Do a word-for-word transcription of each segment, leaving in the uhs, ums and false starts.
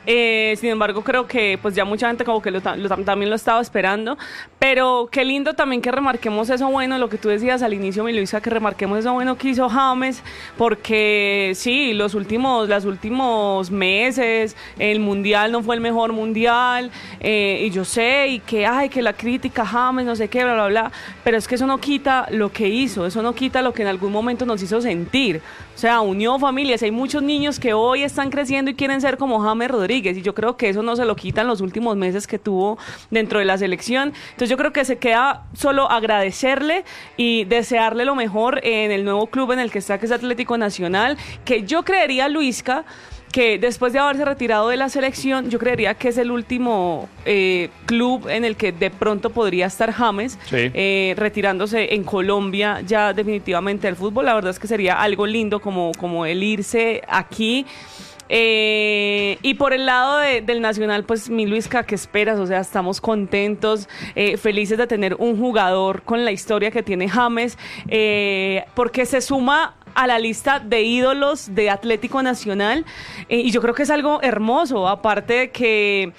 Eh, sin embargo, creo que pues ya mucha gente como que lo, lo, también lo estaba esperando. Pero qué lindo también que remarquemos eso bueno, lo que tú decías al inicio, mi Luisa, que remarquemos eso bueno que hizo James, porque sí, los últimos, los últimos meses, el Mundial no fue el mejor Mundial, eh, y yo sé, y que, ay, que la crítica, James, no sé qué, bla, bla, bla, pero es que eso no quita lo que hizo, eso no quita lo que en algún momento nos hizo sentir. O sea, unió familias. Hay muchos niños que hoy están creciendo y quieren ser como James Rodríguez, y yo creo que eso no se lo quitan los últimos meses que tuvo dentro de la selección. Entonces yo creo que se queda solo agradecerle y desearle lo mejor en el nuevo club en el que está, que es Atlético Nacional, que yo creería, Luisca, que después de haberse retirado de la selección, yo creería que es el último eh, club en el que de pronto podría estar James, sí. eh, retirándose en Colombia ya definitivamente del fútbol. La verdad es que sería algo lindo como, como el irse aquí. Eh, y por el lado de, del Nacional, pues mi Luisca, ¿qué esperas? O sea, estamos contentos, eh, felices de tener un jugador con la historia que tiene James, eh, porque se suma a la lista de ídolos de Atlético Nacional, eh, y yo creo que es algo hermoso, aparte de que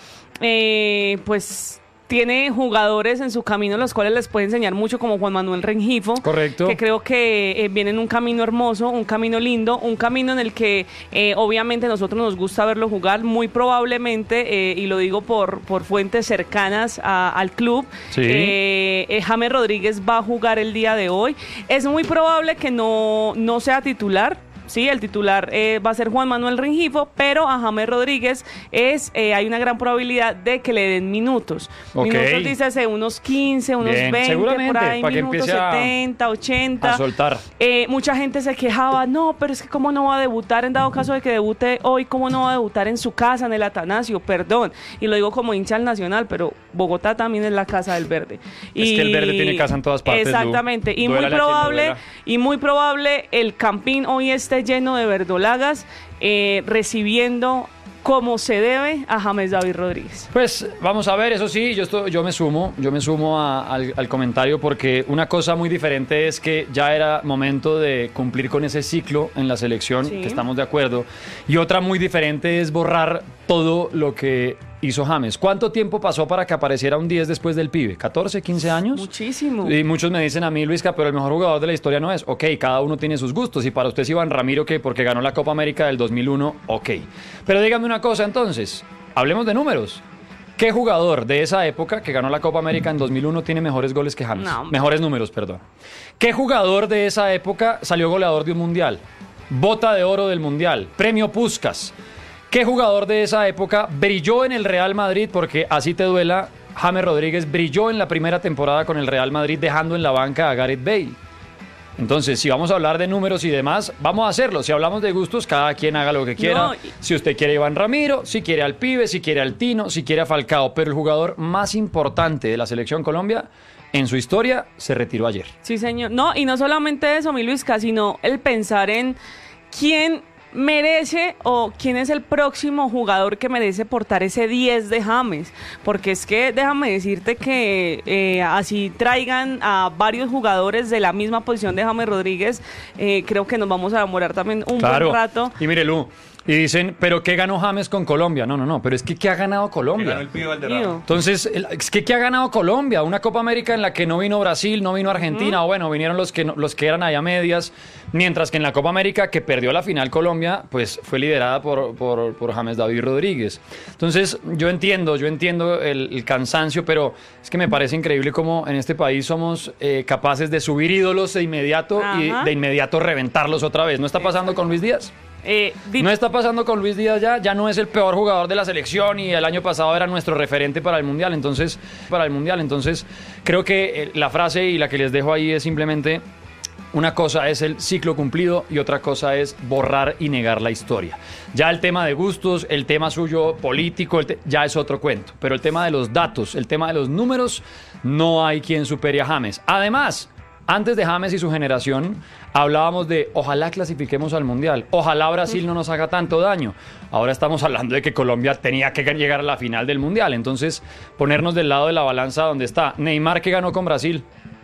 eh, pues tiene jugadores en su camino los cuales les puede enseñar mucho, como Juan Manuel Rengifo. Correcto. Que creo que eh, viene en un camino hermoso, un camino lindo, un camino en el que eh, obviamente nosotros nos gusta verlo jugar, muy probablemente, eh, y lo digo por, por fuentes cercanas a, al club, sí. eh, eh, James Rodríguez va a jugar el día de hoy. Es muy probable que no, no sea titular. Sí, el titular eh, va a ser Juan Manuel Rengifo, pero a James Rodríguez es eh, hay una gran probabilidad de que le den minutos. Okay. Minutos, dícese, unos quince, unos Bien. veinte, por ahí, minutos setenta, ochenta. A soltar. Eh, mucha gente se quejaba, no, pero es que cómo no va a debutar, en dado caso de que debute hoy, cómo no va a debutar en su casa, en el Atanasio, perdón. Y lo digo como hincha al Nacional, pero Bogotá también es la casa del verde. Es y, que el verde tiene casa en todas partes. Exactamente, Lu. Y muy probable, y muy probable el Campín hoy esté lleno de verdolagas, eh, recibiendo como se debe a James David Rodríguez. Pues vamos a ver, eso sí, yo, estoy, yo me sumo, yo me sumo a, al, al comentario, porque una cosa muy diferente es que ya era momento de cumplir con ese ciclo en la selección, sí. que estamos de acuerdo, y otra muy diferente es borrar todo lo que hizo James. ¿Cuánto tiempo pasó para que apareciera un diez después del pibe? ¿catorce, quince años? Muchísimo. Y muchos me dicen a mí, Luisca, pero el mejor jugador de la historia no es. Ok, cada uno tiene sus gustos. Y para usted es Iván Ramiro, que porque ganó la Copa América del dos mil uno, ok. Pero dígame una cosa entonces, hablemos de números. ¿Qué jugador de esa época que ganó la Copa América en dos mil uno tiene mejores goles que James? No, mejores números, perdón. ¿Qué jugador de esa época salió goleador de un mundial? Bota de oro del mundial, premio Puskás. ¿Qué jugador de esa época brilló en el Real Madrid? Porque así te duela, James Rodríguez brilló en la primera temporada con el Real Madrid, dejando en la banca a Gareth Bale. Entonces, si vamos a hablar de números y demás, vamos a hacerlo. Si hablamos de gustos, cada quien haga lo que quiera. No. Si usted quiere a Iván Ramiro, si quiere al pibe, si quiere al Tino, si quiere a Falcao. Pero el jugador más importante de la Selección Colombia en su historia se retiró ayer. Sí, señor. No, y no solamente eso, mi Luisca, sino el pensar en quién merece o quién es el próximo jugador que merece portar ese diez de James, porque es que déjame decirte que eh, así traigan a varios jugadores de la misma posición de James Rodríguez, eh, creo que nos vamos a demorar también un claro. buen rato. Y mire, Lu, y dicen, ¿pero qué ganó James con Colombia? No, no, no, pero es que ¿qué ha ganado Colombia? Ganó el pibe Valderrama. Entonces, es que ¿qué ha ganado Colombia? Una Copa América en la que no vino Brasil, no vino Argentina, mm. o bueno, vinieron los que, los que eran allá medias, mientras que en la Copa América que perdió la final Colombia, pues fue liderada por, por, por James David Rodríguez. Entonces, yo entiendo, yo entiendo el, el cansancio, pero es que me parece increíble cómo en este país somos eh, capaces de subir ídolos de inmediato Ajá. y de inmediato reventarlos otra vez. ¿No está pasando con Luis Díaz? Eh, di- no está pasando con Luis Díaz ya, ya no es el peor jugador de la selección y el año pasado era nuestro referente para el Mundial, entonces, para el Mundial, entonces creo que eh, la frase y la que les dejo ahí es simplemente una cosa es el ciclo cumplido y otra cosa es borrar y negar la historia. Ya el tema de gustos, el tema suyo político, el te- ya es otro cuento, pero el tema de los datos, el tema de los números, no hay quien supere a James. Además, antes de James y su generación, hablábamos de ojalá clasifiquemos al Mundial, ojalá Brasil no nos haga tanto daño. Ahora estamos hablando de que Colombia tenía que llegar a la final del Mundial. Entonces, ponernos del lado de la balanza donde está Neymar, que ganó con Brasil.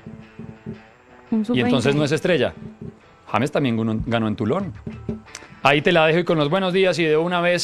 Y entonces no es estrella. James también ganó en Toulon. Ahí te la dejo y con los buenos días y de una vez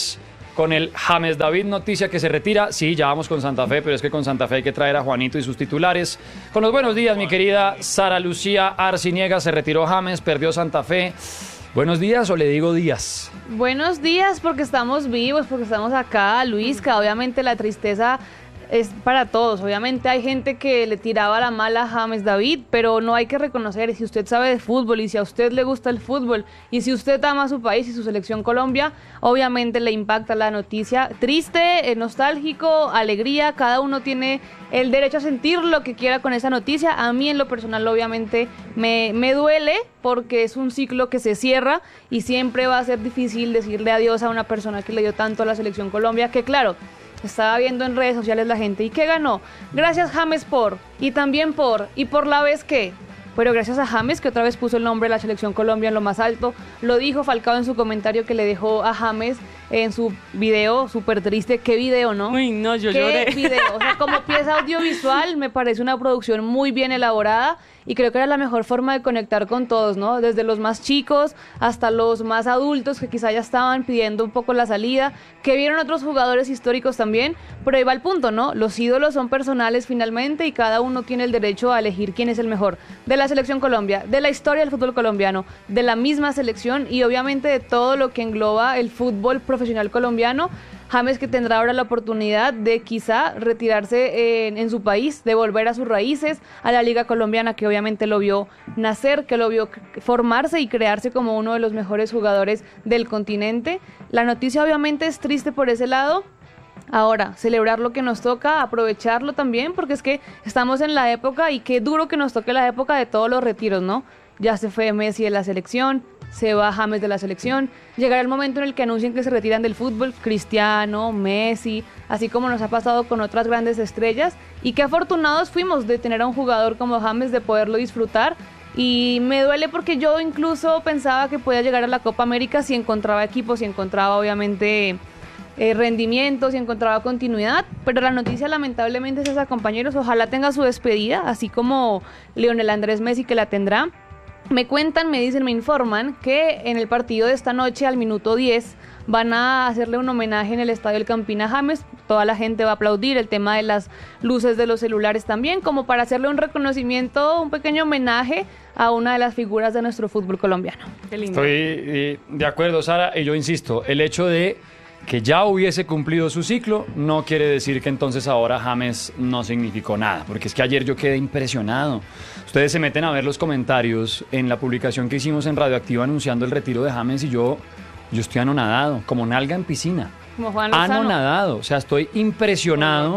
con el James David noticia que se retira. Sí, ya vamos con Santa Fe, pero es que con Santa Fe hay que traer a Juanito y sus titulares. Con los buenos días, mi querida Sara Lucía Arciniega, se retiró James, perdió Santa Fe. ¿Buenos días o le digo días? Buenos días, porque estamos vivos, porque estamos acá, Luisca. Obviamente la tristeza es para todos. Obviamente hay gente que le tiraba la mala a James David, pero no hay que reconocer, si usted sabe de fútbol y si a usted le gusta el fútbol y si usted ama a su país y su selección Colombia, obviamente le impacta la noticia. Triste, eh, nostálgico, alegría, cada uno tiene el derecho a sentir lo que quiera con esa noticia. A mí en lo personal obviamente me, me duele porque es un ciclo que se cierra y siempre va a ser difícil decirle adiós a una persona que le dio tanto a la selección Colombia, que claro, estaba viendo en redes sociales la gente, ¿y qué ganó? Gracias James por, y también por, y por la vez que, pero gracias a James que otra vez puso el nombre de la selección Colombia en lo más alto. Lo dijo Falcao en su comentario que le dejó a James en su video, súper triste. ¿Qué video, no? Uy, no, yo ¿Qué lloré. video? O sea, como pieza audiovisual me parece una producción muy bien elaborada y creo que era la mejor forma de conectar con todos, ¿no? Desde los más chicos hasta los más adultos que quizá ya estaban pidiendo un poco la salida, que vieron otros jugadores históricos también, pero ahí va el punto, ¿no? Los ídolos son personales finalmente y cada uno tiene el derecho a elegir quién es el mejor de la selección Colombia, de la historia del fútbol colombiano, de la misma selección y obviamente de todo lo que engloba el fútbol profesional colombiano. James que tendrá ahora la oportunidad de quizá retirarse en, en su país, de volver a sus raíces, a la Liga Colombiana que obviamente lo vio nacer, que lo vio formarse y crearse como uno de los mejores jugadores del continente. La noticia obviamente es triste por ese lado. Ahora, celebrar lo que nos toca, aprovecharlo también, porque es que estamos en la época y qué duro que nos toque la época de todos los retiros, ¿no? Ya se fue Messi de la selección, se va James de la selección, llegará el momento en el que anuncien que se retiran del fútbol, Cristiano, Messi, así como nos ha pasado con otras grandes estrellas, y qué afortunados fuimos de tener a un jugador como James, de poderlo disfrutar, y me duele porque yo incluso pensaba que podía llegar a la Copa América si encontraba equipo, si encontraba obviamente eh, rendimiento, si encontraba continuidad, pero la noticia lamentablemente es esa, compañeros, ojalá tenga su despedida, así como Lionel Andrés Messi que la tendrá. Me cuentan, me dicen, me informan que en el partido de esta noche al minuto diez van a hacerle un homenaje en el Estadio El Campín a James. Toda la gente va a aplaudir, el tema de las luces de los celulares también, como para hacerle un reconocimiento, un pequeño homenaje a una de las figuras de nuestro fútbol colombiano. Qué lindo. Estoy de acuerdo, Sara, y yo insisto, el hecho de que ya hubiese cumplido su ciclo no quiere decir que entonces ahora James no significó nada, porque es que ayer yo quedé impresionado. Ustedes se meten a ver los comentarios en la publicación que hicimos en Radioactiva anunciando el retiro de James y yo, yo estoy anonadado, como nalga en piscina. Como Juan Lozano. Anonadado, o sea, estoy impresionado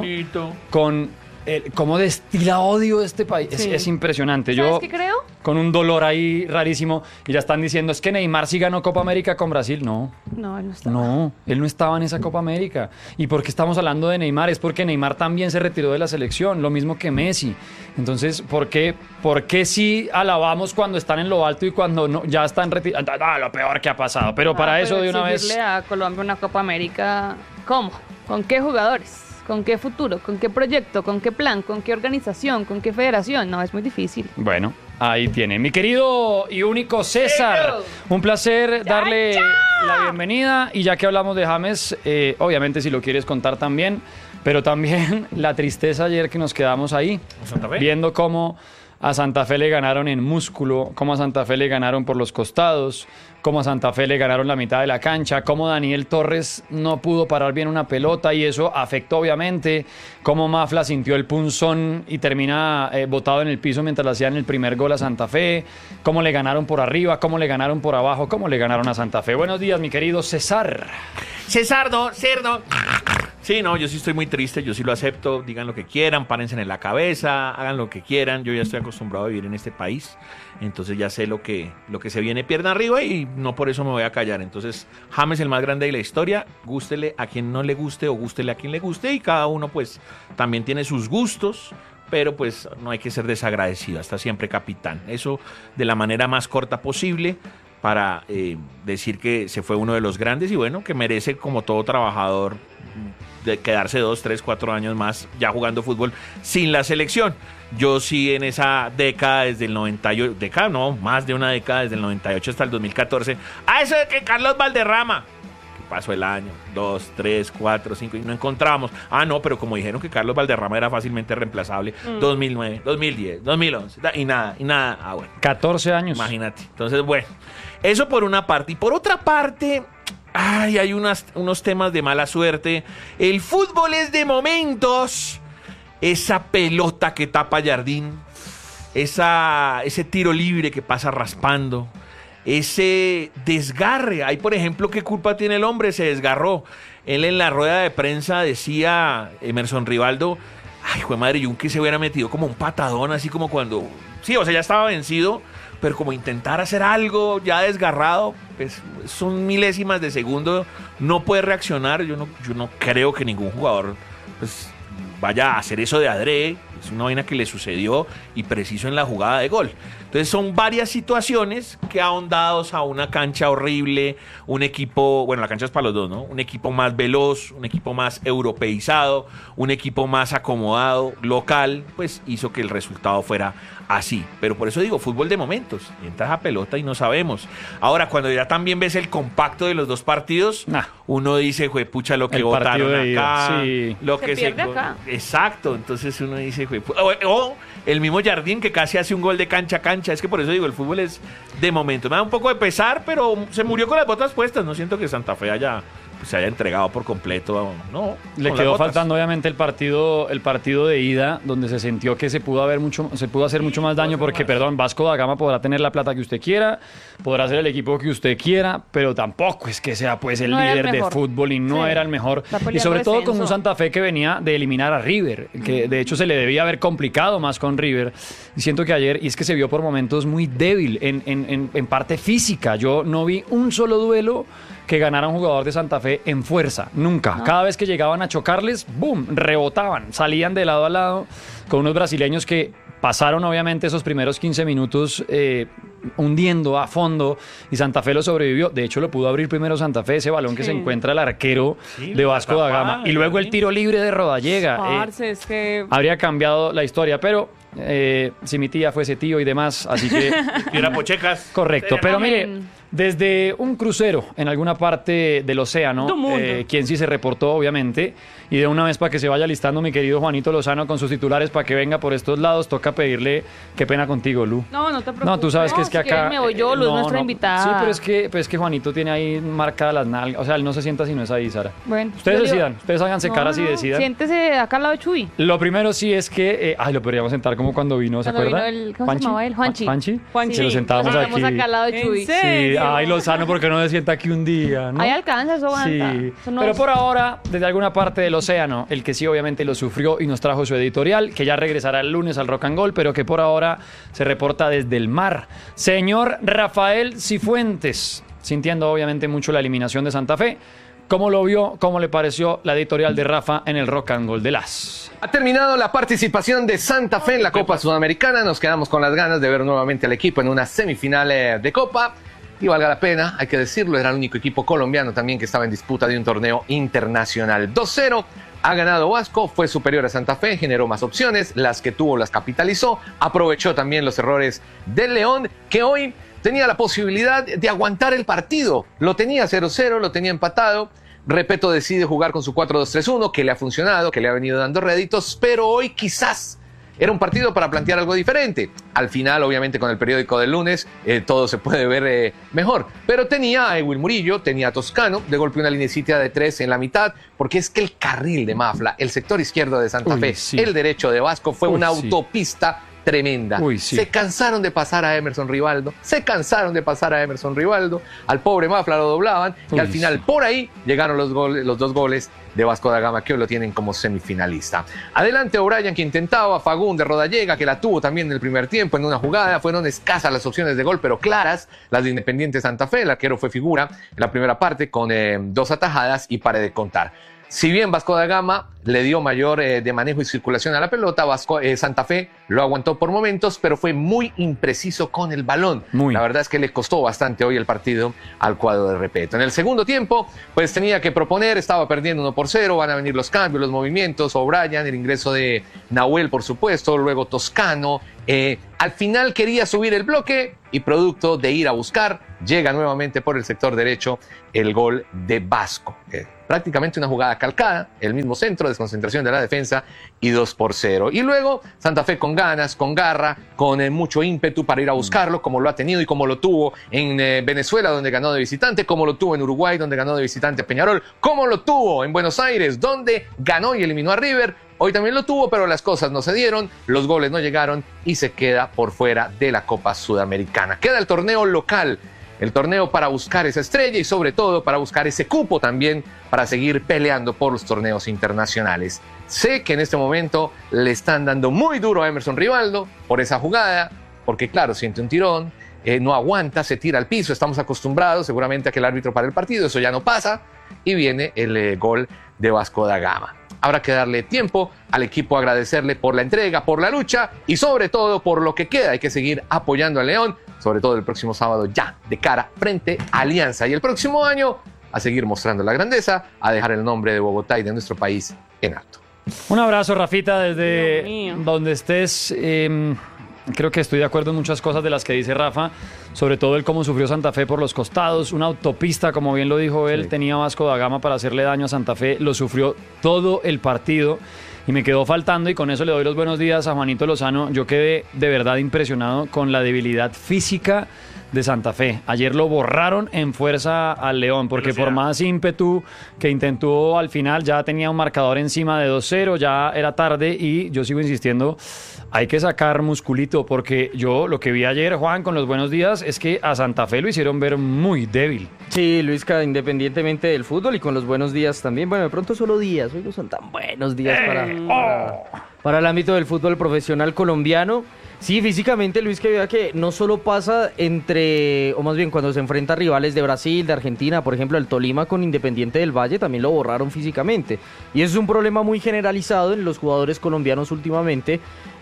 con el, cómo destila odio de este país. Sí. Es, es impresionante. ¿Sabes Yo qué creo? con un dolor ahí rarísimo y ya están diciendo, es que Neymar sí ganó Copa América con Brasil. No, No, él no estaba. no, él no estaba en esa Copa América. ¿Y por qué estamos hablando de Neymar? Es porque Neymar también se retiró de la selección, lo mismo que Messi. Entonces, ¿por qué, por qué sí alabamos cuando están en lo alto y cuando no, ya están retirados? Ah, lo peor que ha pasado. Pero Ah, para pero eso de una vez... exigirle a Colombia una Copa América, ¿cómo? ¿Con qué jugadores? ¿Con qué futuro? ¿Con qué proyecto? ¿Con qué plan? ¿Con qué organización? ¿Con qué federación? No, es muy difícil. Bueno, ahí tiene. Mi querido y único César, un placer darle la bienvenida. Y ya que hablamos de James, eh, obviamente si lo quieres contar también, pero también la tristeza ayer que nos quedamos ahí, ¿Santa Fe? viendo cómo a Santa Fe le ganaron en músculo, cómo a Santa Fe le ganaron por los costados, cómo a Santa Fe le ganaron la mitad de la cancha, cómo Daniel Torres no pudo parar bien una pelota y eso afectó obviamente, cómo Mafla sintió el punzón y termina eh, botado en el piso mientras le hacían el primer gol a Santa Fe, cómo le ganaron por arriba, cómo le ganaron por abajo, cómo le ganaron a Santa Fe. Buenos días, mi querido César. Cesardo, cerdo. Sí, no, yo sí estoy muy triste, yo sí lo acepto. Digan lo que quieran, párense en la cabeza, hagan lo que quieran. Yo ya estoy acostumbrado a vivir en este país, entonces ya sé lo que, lo que se viene pierna arriba y no por eso me voy a callar. Entonces, James, el más grande de la historia, gústele a quien no le guste o gústele a quien le guste y cada uno pues también tiene sus gustos. Pero pues no hay que ser desagradecido, hasta siempre capitán. Eso de la manera más corta posible para eh, decir que se fue uno de los grandes y bueno, que merece como todo trabajador de quedarse dos, tres, cuatro años más ya jugando fútbol sin la selección. Yo sí en esa década desde el noventa y ocho, década no, más de una década desde el noventa y ocho hasta el dos mil catorce, a eso de que Carlos Valderrama, pasó el año, dos, tres, cuatro, cinco, y no encontramos. Ah, no, pero como dijeron que Carlos Valderrama era fácilmente reemplazable, mm. dos mil nueve, dos mil diez, dos mil once, y nada, y nada. Ah, bueno. catorce años. Imagínate. Entonces, bueno, eso por una parte. Y por otra parte, ay, hay unas, unos temas de mala suerte. El fútbol es de momentos. Esa pelota que tapa Jardín, esa, ese tiro libre que pasa raspando, ese desgarre. Ahí, por ejemplo, ¿qué culpa tiene el hombre? Se desgarró. Él en la rueda de prensa decía, Emerson Rivaldo, ay, jue madre, yo que se hubiera metido como un patadón, así como cuando... Sí, o sea, ya estaba vencido, pero como intentar hacer algo ya desgarrado, pues son milésimas de segundo, no puede reaccionar. Yo no, yo no creo que ningún jugador pues vaya a hacer eso de adrede. Es una vaina que le sucedió y preciso en la jugada de gol. Entonces son varias situaciones que ahondados a una cancha horrible, un equipo, bueno, la cancha es para los dos, ¿no? Un equipo más veloz, un equipo más europeizado, un equipo más acomodado, local, pues hizo que el resultado fuera así. Pero por eso digo, fútbol de momentos. Entras a pelota y no sabemos. Ahora, cuando ya también ves el compacto de los dos partidos, nah. uno dice, jue pucha, lo que el votaron acá, sí. lo se que pierde se... acá. Exacto, entonces uno dice, jue o, o el mismo Jardín que casi hace un gol de cancha a cancha. Es que por eso digo, el fútbol es de momento. Me da un poco de pesar, pero se murió con las botas puestas. No siento que Santa Fe haya... se haya entregado por completo, no. Le quedó faltando obviamente el partido, el partido de ida, donde se sintió que se pudo haber mucho, se pudo hacer sí, mucho más daño, porque, más. perdón, Vasco da Gama podrá tener la plata que usted quiera, podrá ser el equipo que usted quiera, pero tampoco es que sea pues el no líder el de fútbol y no sí. era el mejor. Y sobre todo con un Santa Fe que venía de eliminar a River, que de hecho se le debía haber complicado más con River. Y siento que ayer, y es que se vio por momentos muy débil en, en, en, en parte física. Yo no vi un solo duelo que ganara un jugador de Santa Fe en fuerza, nunca. No. Cada vez que llegaban a chocarles, ¡boom!, rebotaban, salían de lado a lado con unos brasileños que pasaron obviamente esos primeros quince minutos eh, hundiendo a fondo, y Santa Fe lo sobrevivió. De hecho, lo pudo abrir primero Santa Fe, ese balón sí. que se encuentra el arquero sí, de Vasco da Gama, y luego el tiro libre de Rodallega. Parce, eh, es que... Habría cambiado la historia, pero... Eh, si mi tía fuese tío y demás, así que... Y era Pochecas. Correcto, pero mire, desde un crucero en alguna parte del océano, eh, quien sí se reportó, obviamente, y de una vez para que se vaya listando mi querido Juanito Lozano con sus titulares para que venga por estos lados, toca pedirle, qué pena contigo, Lu. No, no te preocupes. No, tú sabes no, que es que si acá... me voy yo, Lu, eh, es no, nuestra no, invitada. Sí, pero es que, pero es que Juanito tiene ahí marcadas las nalgas, o sea, él no se sienta si no es ahí, Sara. Bueno. Ustedes digo, decidan, ustedes háganse no, caras no, y decidan. Siéntese acá al lado de Chuy. Lo primero sí es que... Eh, ay, lo podríamos sentar como cuando vino, ¿se cuando acuerda? Vino el, ¿Cómo se llamaba él? Juanchi. ¿Juanchi? Juanchi. Se lo sentábamos Nos aquí. acá al lado de Chuy. ¿En serio? Sí, ay, Lozano, porque no se sienta aquí un día, ¿no? Ahí alcanza, eso aguanta. Sí, eso no pero es... por ahora, desde alguna parte del océano, el que sí obviamente lo sufrió y nos trajo su editorial, que ya regresará el lunes al Rock and Roll, pero que por ahora se reporta desde el mar. Señor Rafael Cifuentes, sintiendo obviamente mucho la eliminación de Santa Fe, ¿cómo lo vio? ¿Cómo le pareció la editorial de Rafa en el Rock and Roll de las? Ha terminado la participación de Santa Fe en la Copa Sudamericana. Nos quedamos con las ganas de ver nuevamente al equipo en una semifinal de Copa. Y valga la pena, hay que decirlo, era el único equipo colombiano también que estaba en disputa de un torneo internacional. dos cero, ha ganado Vasco, fue superior a Santa Fe, generó más opciones, las que tuvo las capitalizó, aprovechó también los errores del León, que hoy tenía la posibilidad de aguantar el partido. Lo tenía cero cero, lo tenía empatado. Repeto, decide jugar con su cuatro dos tres uno, que le ha funcionado, que le ha venido dando réditos, pero hoy quizás era un partido para plantear algo diferente. Al final, obviamente, con el periódico del lunes, eh, todo se puede ver eh, mejor. Pero tenía a Ewil Murillo, tenía a Toscano, de golpe una linecita de tres en la mitad, porque es que el carril de Mafla, el sector izquierdo de Santa Uy, Fe, sí. el derecho de Vasco, fue Uy, una sí. autopista tremenda. Uy, sí. Se cansaron de pasar a Emerson Rivaldo, se cansaron de pasar a Emerson Rivaldo, al pobre Mafla lo doblaban, Uy, y al final sí. por ahí llegaron los, goles, los dos goles de Vasco da Gama, que hoy lo tienen como semifinalista. Adelante O'Brien, que intentaba, Fagún de Rodallega, que la tuvo también en el primer tiempo en una jugada. Fueron escasas las opciones de gol, pero claras las de Independiente Santa Fe. El arquero fue figura en la primera parte con eh, dos atajadas y pare de contar. Si bien Vasco da Gama le dio mayor eh, de manejo y circulación a la pelota, Vasco, eh, Santa Fe lo aguantó por momentos, pero fue muy impreciso con el balón. Muy. La verdad es que le costó bastante hoy el partido al cuadro de Repeto. En el segundo tiempo, pues tenía que proponer, estaba perdiendo uno por cero, van a venir los cambios, los movimientos, O'Brien, el ingreso de Nahuel, por supuesto, luego Toscano. Eh, al final quería subir el bloque y producto de ir a buscar, llega nuevamente por el sector derecho el gol de Vasco. Eh, prácticamente una jugada calcada, el mismo centro, desconcentración de la defensa y dos por cero. Y luego Santa Fe con ganas, con garra, con eh, mucho ímpetu para ir a buscarlo, como lo ha tenido y como lo tuvo en eh, Venezuela, donde ganó de visitante, como lo tuvo en Uruguay, donde ganó de visitante a Peñarol, como lo tuvo en Buenos Aires, donde ganó y eliminó a River. Hoy también lo tuvo, pero las cosas no se dieron, los goles no llegaron y se queda por fuera de la Copa Sudamericana. Queda el torneo local, el torneo para buscar esa estrella y sobre todo para buscar ese cupo también para seguir peleando por los torneos internacionales. Sé que en este momento le están dando muy duro a Emerson Rivaldo por esa jugada, porque claro, siente un tirón, eh, no aguanta, se tira al piso, estamos acostumbrados seguramente a que el árbitro para el partido, eso ya no pasa, y viene el eh, gol de Vasco da Gama. Habrá que darle tiempo al equipo, agradecerle por la entrega, por la lucha y sobre todo por lo que queda. Hay que seguir apoyando al León, sobre todo el próximo sábado ya de cara frente a Alianza. Y el próximo año a seguir mostrando la grandeza, a dejar el nombre de Bogotá y de nuestro país en alto. Un abrazo, Rafita, desde donde estés. Eh, creo que estoy de acuerdo en muchas cosas de las que dice Rafa, sobre todo el cómo sufrió Santa Fe por los costados, una autopista, como bien lo dijo él, sí. Tenía Vasco da Gama para hacerle daño a Santa Fe, lo sufrió todo el partido y me quedó faltando, y con eso le doy los buenos días a Juanito Lozano. Yo quedé de verdad impresionado con la debilidad física de Santa Fe. Ayer lo borraron en fuerza al León, porque por más ímpetu que intentó al final, ya tenía un marcador encima de dos cero, ya era tarde, y yo sigo insistiendo, hay que sacar musculito, porque yo lo que vi ayer, Juan, con los buenos días, es que a Santa Fe lo hicieron ver muy débil. Sí, Luisca, independientemente del fútbol y con los buenos días también, bueno, de pronto solo días, hoy no son tan buenos días para, para, para el ámbito del fútbol profesional colombiano. Sí, físicamente, Luis, que vea que no solo pasa entre, o más bien cuando se enfrenta a rivales de Brasil, de Argentina, por ejemplo, el Tolima con Independiente del Valle, también lo borraron físicamente. Y eso es un problema muy generalizado en los jugadores colombianos últimamente.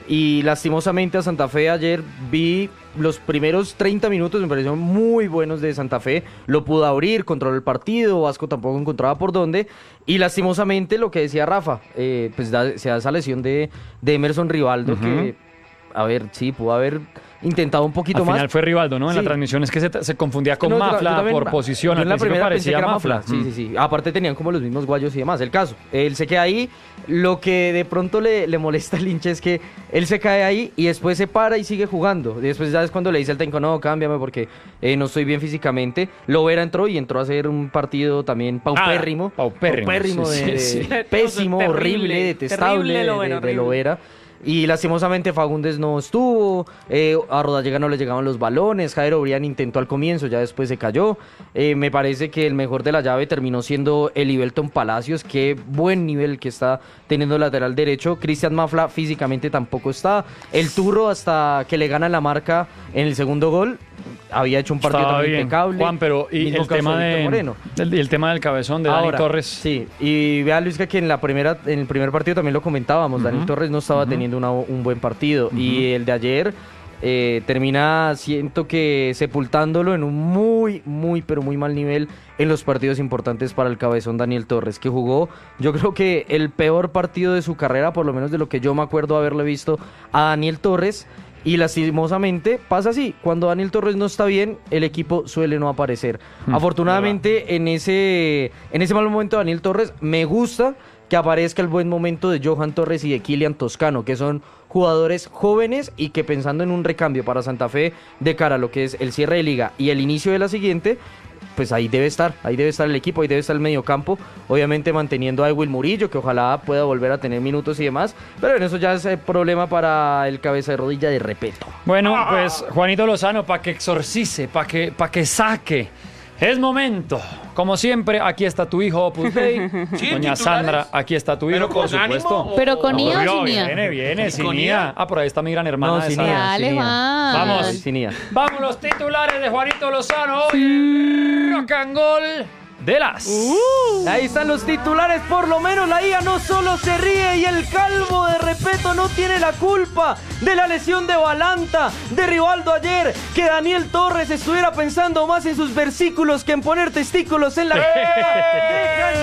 Y lastimosamente a Santa Fe ayer vi los primeros treinta minutos, me parecieron muy buenos de Santa Fe, lo pudo abrir, controló el partido, Vasco tampoco encontraba por dónde, y lastimosamente lo que decía Rafa, eh, pues da, se da esa lesión de, de Emerson Rivaldo, uh-huh. que, a ver, sí, pudo haber intentado un poquito más. Al final más. fue Rivaldo, ¿no? En sí. la transmisión es que se, se confundía con no, Mafla también, por posición. Al en la primera parecía parecía Mafla. Mafla. Sí, sí, sí. Aparte tenían como los mismos guayos y demás. El caso, él se queda ahí. Lo que de pronto le, le molesta al hincha es que él se cae ahí y después se para y sigue jugando. Y después ya es cuando le dice al técnico, no, cámbiame porque eh, no estoy bien físicamente. Lovera entró y entró a hacer un partido también paupérrimo. Ah, paupérrimo. Paupérrimo, sí, de, sí, sí. de, pésimo, terrible, horrible, detestable terrible Lovera, de, de Lovera. Y lastimosamente Fagundes no estuvo, eh, a Rodallega no le llegaban los balones, Jairo Brián intentó al comienzo, ya después se cayó. Eh, me parece que el mejor de la llave terminó siendo Elivelton Palacios, qué buen nivel que está teniendo el lateral derecho. Cristian Mafla físicamente tampoco está. El Turro, hasta que le gana la marca en el segundo gol, había hecho un partido Estaba también bien, impecable. Juan, pero y el tema, de, el, el tema del cabezón de Ahora, Dani Torres. Sí, y vea, Luis, que en la primera en el primer partido también lo comentábamos, uh-huh. Dani Torres no estaba uh-huh. teniendo una, un buen partido, uh-huh. y el de ayer eh, termina, siento que sepultándolo en un muy, muy, pero muy mal nivel en los partidos importantes para el cabezón Daniel Torres, que jugó, yo creo que el peor partido de su carrera, por lo menos de lo que yo me acuerdo haberle visto a Daniel Torres. Y lastimosamente pasa así, cuando Daniel Torres no está bien, el equipo suele no aparecer. Mm, Afortunadamente en ese, en ese mal momento de Daniel Torres, me gusta que aparezca el buen momento de Johan Torres y de Kylian Toscano, que son jugadores jóvenes y que pensando en un recambio para Santa Fe de cara a lo que es el cierre de liga y el inicio de la siguiente, pues ahí debe estar, ahí debe estar el equipo, ahí debe estar el mediocampo, obviamente manteniendo a Ewil Murillo, que ojalá pueda volver a tener minutos y demás, pero en eso ya es problema para el cabeza de rodilla de Repeto. Bueno, pues Juanito Lozano, para que exorcice, para que, pa que saque. Es momento. Como siempre, aquí está tu hijo, Opus Dei. Sí, Doña Sandra, aquí está tu hijo, por supuesto. ¿Pero con I A o sin I A? Viene, viene, sin I A. Ah, por ahí está mi gran hermana. No, sin I A. Dale, Juan. Vamos. Sin I A. Vamos los titulares de Juanito Lozano hoy en Rock and Gold de las. Uh, ahí están los titulares, por lo menos la I A no solo se ríe y el calvo de Repeto no tiene la culpa de la lesión de Balanta, de Rivaldo ayer, que Daniel Torres estuviera pensando más en sus versículos que en poner testículos en la... Dejan dudas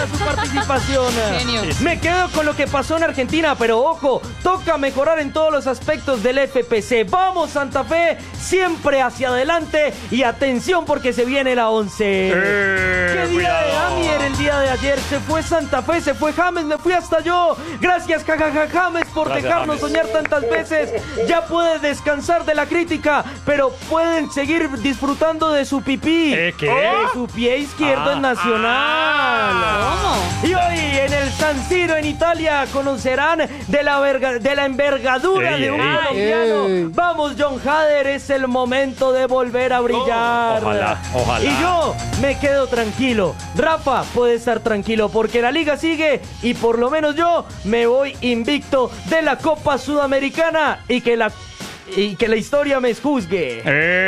su participación. Genio. Me quedo con lo que pasó en Argentina, pero ojo, toca mejorar en todos los aspectos del F P C. Vamos Santa Fe, siempre hacia adelante y atención porque se viene la once. Eh, ¿Qué día cuidado. de Amier el día de ayer? Se fue Santa Fe, se fue James, me fui hasta yo. Gracias jajaja James por Gracias, dejarnos James. soñar tantas veces. Ya puede descansar de la crítica, pero pueden seguir disfrutando de su pipí. ¿Eh, qué? De su pie izquierdo Ah. en Nacional. ¿Cómo? Y hoy en el San Siro en Italia conocerán de la, verga- de la envergadura Ey, de un ey. colombiano. Ey. Vamos John Hader, es el momento de volver a brillar. Ojalá, ojalá. Y yo me quedo tranquilo. Rafa puede estar tranquilo porque la liga sigue y por lo menos yo me voy invicto de la Copa Sudamericana y que la y que la historia me juzgue.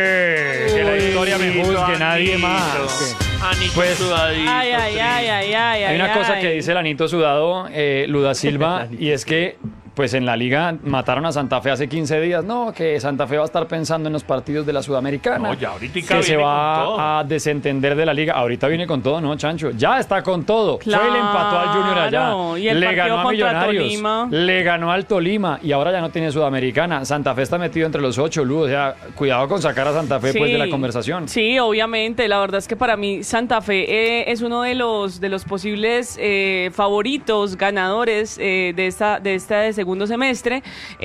Eh, que la historia me Anito, juzgue, nadie Anito. más. Anito Pues- sudadito, Ay, ay, triste. ay, ay, ay. Hay una ay, cosa ay. que dice el Anito Sudado, eh, Luda Silva, y es que pues en la liga mataron a Santa Fe hace quince días. No, que Santa Fe va a estar pensando en los partidos de la Sudamericana. No, ya ahorita que se viene va con todo. a desentender de la liga. Ahorita viene con todo, ¿no, Chancho? Ya está con todo. Fue y le empató al Junior allá. Claro, y el le partido ganó a contra Millonarios. Tolima. Le ganó al Tolima y ahora ya no tiene Sudamericana. Santa Fe está metido entre los ocho, Lu. O sea, cuidado con sacar a Santa Fe pues, de la conversación. Sí, obviamente. La verdad es que para mí Santa Fe eh, es uno de los de los posibles eh, favoritos, ganadores eh, de esta de este segundo semestre.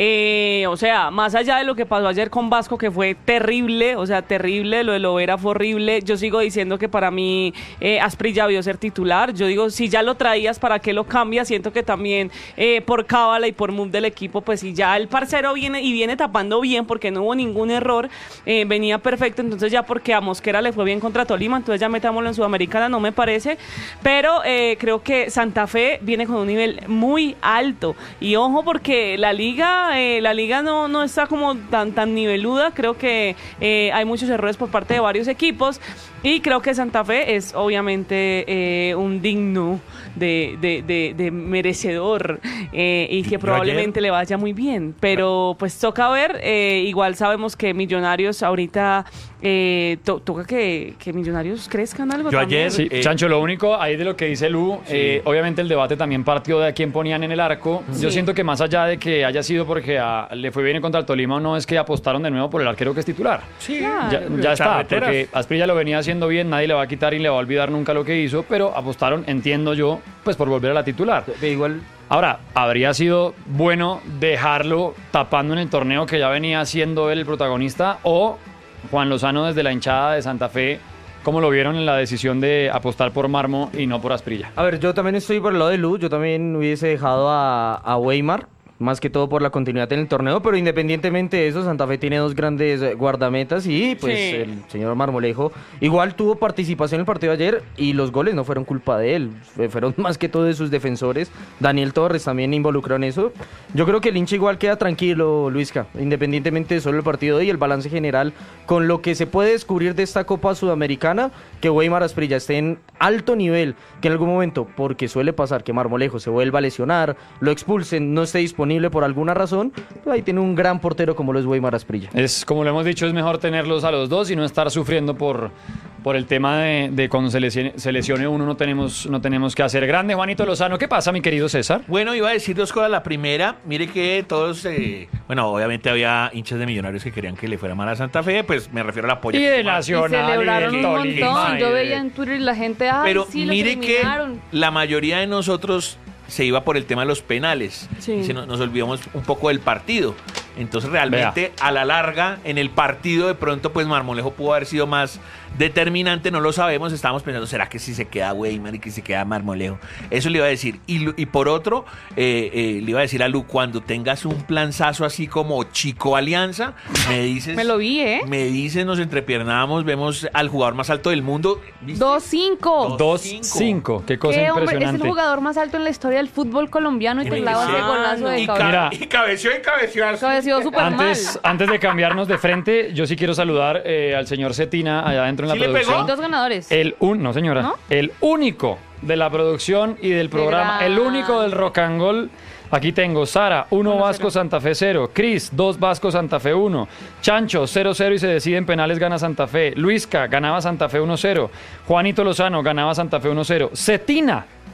Eh, o sea, más allá de lo que pasó ayer con Vasco, que fue terrible, o sea, terrible, lo de Lovera fue horrible. Yo sigo diciendo que para mí eh, Asprilla debió ser titular. Yo digo, si ya lo traías, ¿para qué lo cambias? Siento que también eh, por cábala y por move del equipo, pues si ya el parcero viene y viene tapando bien porque no hubo ningún error, eh, venía perfecto, entonces ya porque a Mosquera le fue bien contra Tolima, entonces ya metámoslo en Sudamericana, no me parece, pero eh, creo que Santa Fe viene con un nivel muy alto y ojo porque la liga, eh, la liga no, no está como tan, tan niveluda, creo que eh, hay muchos errores por parte de varios equipos y creo que Santa Fe es obviamente eh, un digno de, de, de, de merecedor eh, y que Yo probablemente ayer- le vaya muy bien, pero pues toca ver, eh, igual sabemos que Millonarios ahorita eh, to- toca que, que Millonarios crezcan algo Yo también. ayer- Sí, Eh, Chancho, lo único ahí de lo que dice Lu, eh, obviamente el debate también partió de a quién ponían en el arco. Yo Sí. siento que más allá de que haya sido porque a- le fue bien contra el Tolima o no, es que apostaron de nuevo por el arquero que es titular. Sí, Claro. Ya, ya está, Charreteras. porque Asprilla lo venía haciendo bien, nadie le va a quitar y le va a olvidar nunca lo que hizo, pero apostaron, entiendo yo, pues por volver a la titular. De igual Ahora, habría sido bueno dejarlo tapando en el torneo que ya venía siendo él el protagonista o Juan Lozano desde la hinchada de Santa Fe, como lo vieron en la decisión de apostar por Marmo y no por Asprilla. A ver, yo también estoy por el lado de Luz, yo también hubiese dejado a, a Weimar, más que todo por la continuidad en el torneo, pero independientemente de eso, Santa Fe tiene dos grandes eh, guardametas y pues Sí. el señor Marmolejo igual tuvo participación en el partido de ayer y los goles no fueron culpa de él, fue- fueron más que todo de sus defensores. Daniel Torres también involucró en eso. Yo creo que el hincha igual queda tranquilo, Luisca, independientemente de solo el partido de hoy, el balance general con lo que se puede descubrir de esta Copa Sudamericana, que Weimar Asprilla esté en alto nivel, que en algún momento, porque suele pasar que Marmolejo se vuelva a lesionar, lo expulsen, no esté disponible por alguna razón, pues ahí tiene un gran portero como lo es Weimar Asprilla. Es, como lo hemos dicho, es mejor tenerlos a los dos y no estar sufriendo por, por el tema de, de cuando se lesione, se lesione uno, no tenemos, no tenemos que hacer. Grande, Juanito Lozano, ¿qué pasa, mi querido César? Bueno, iba a decir dos cosas. La primera, mire que todos, eh, bueno, obviamente había hinchas de Millonarios que querían que le fuera mal a Santa Fe, pues me refiero al apoyo. Y que de tuvo. Y Nacional celebraron y un del montón. Tolima, y Yo de- veía en Twitter la gente, ay, Pero sí, los mire que eliminaron. la mayoría de nosotros se iba por el tema de los penales. Sí. Y se nos, nos olvidamos un poco del partido. Entonces realmente a la larga, en el partido de pronto, pues Marmolejo pudo haber sido más determinante, no lo sabemos. Estábamos pensando, ¿será que si se queda Weimar y que se queda Marmolejo? Eso le iba a decir. Y, Lu- y por otro, eh, eh, le iba a decir a Lu, cuando tengas un planzazo así como Chico Alianza, me dices... Me lo vi, ¿eh? Me dices, nos entrepiernamos, vemos al jugador más alto del mundo. ¿viste? dos cinco. dos cinco, qué cosa ¿Qué, hombre? Es el impresionante. jugador más alto en la historia del fútbol colombiano y te clava ese golazo de y, cabeza. Mira. ca- y cabeció y cabeció. así. Cabeció súper Antes, mal. antes de cambiarnos de frente, yo sí quiero saludar eh, al señor Cetina allá adentro en la ¿Sí le producción. Hay dos ganadores. El un, no señora, ¿No? el único de la producción y del programa, el único del Rock and Roll. Aquí tengo Sara, uno Vasco Santa Fe cero, Cris, dos Vasco Santa Fe uno, Chancho cero cero y se decide en penales, gana Santa Fe, Luisca ganaba Santa Fe uno cero, Juanito Lozano ganaba Santa Fe uno cero, Cetina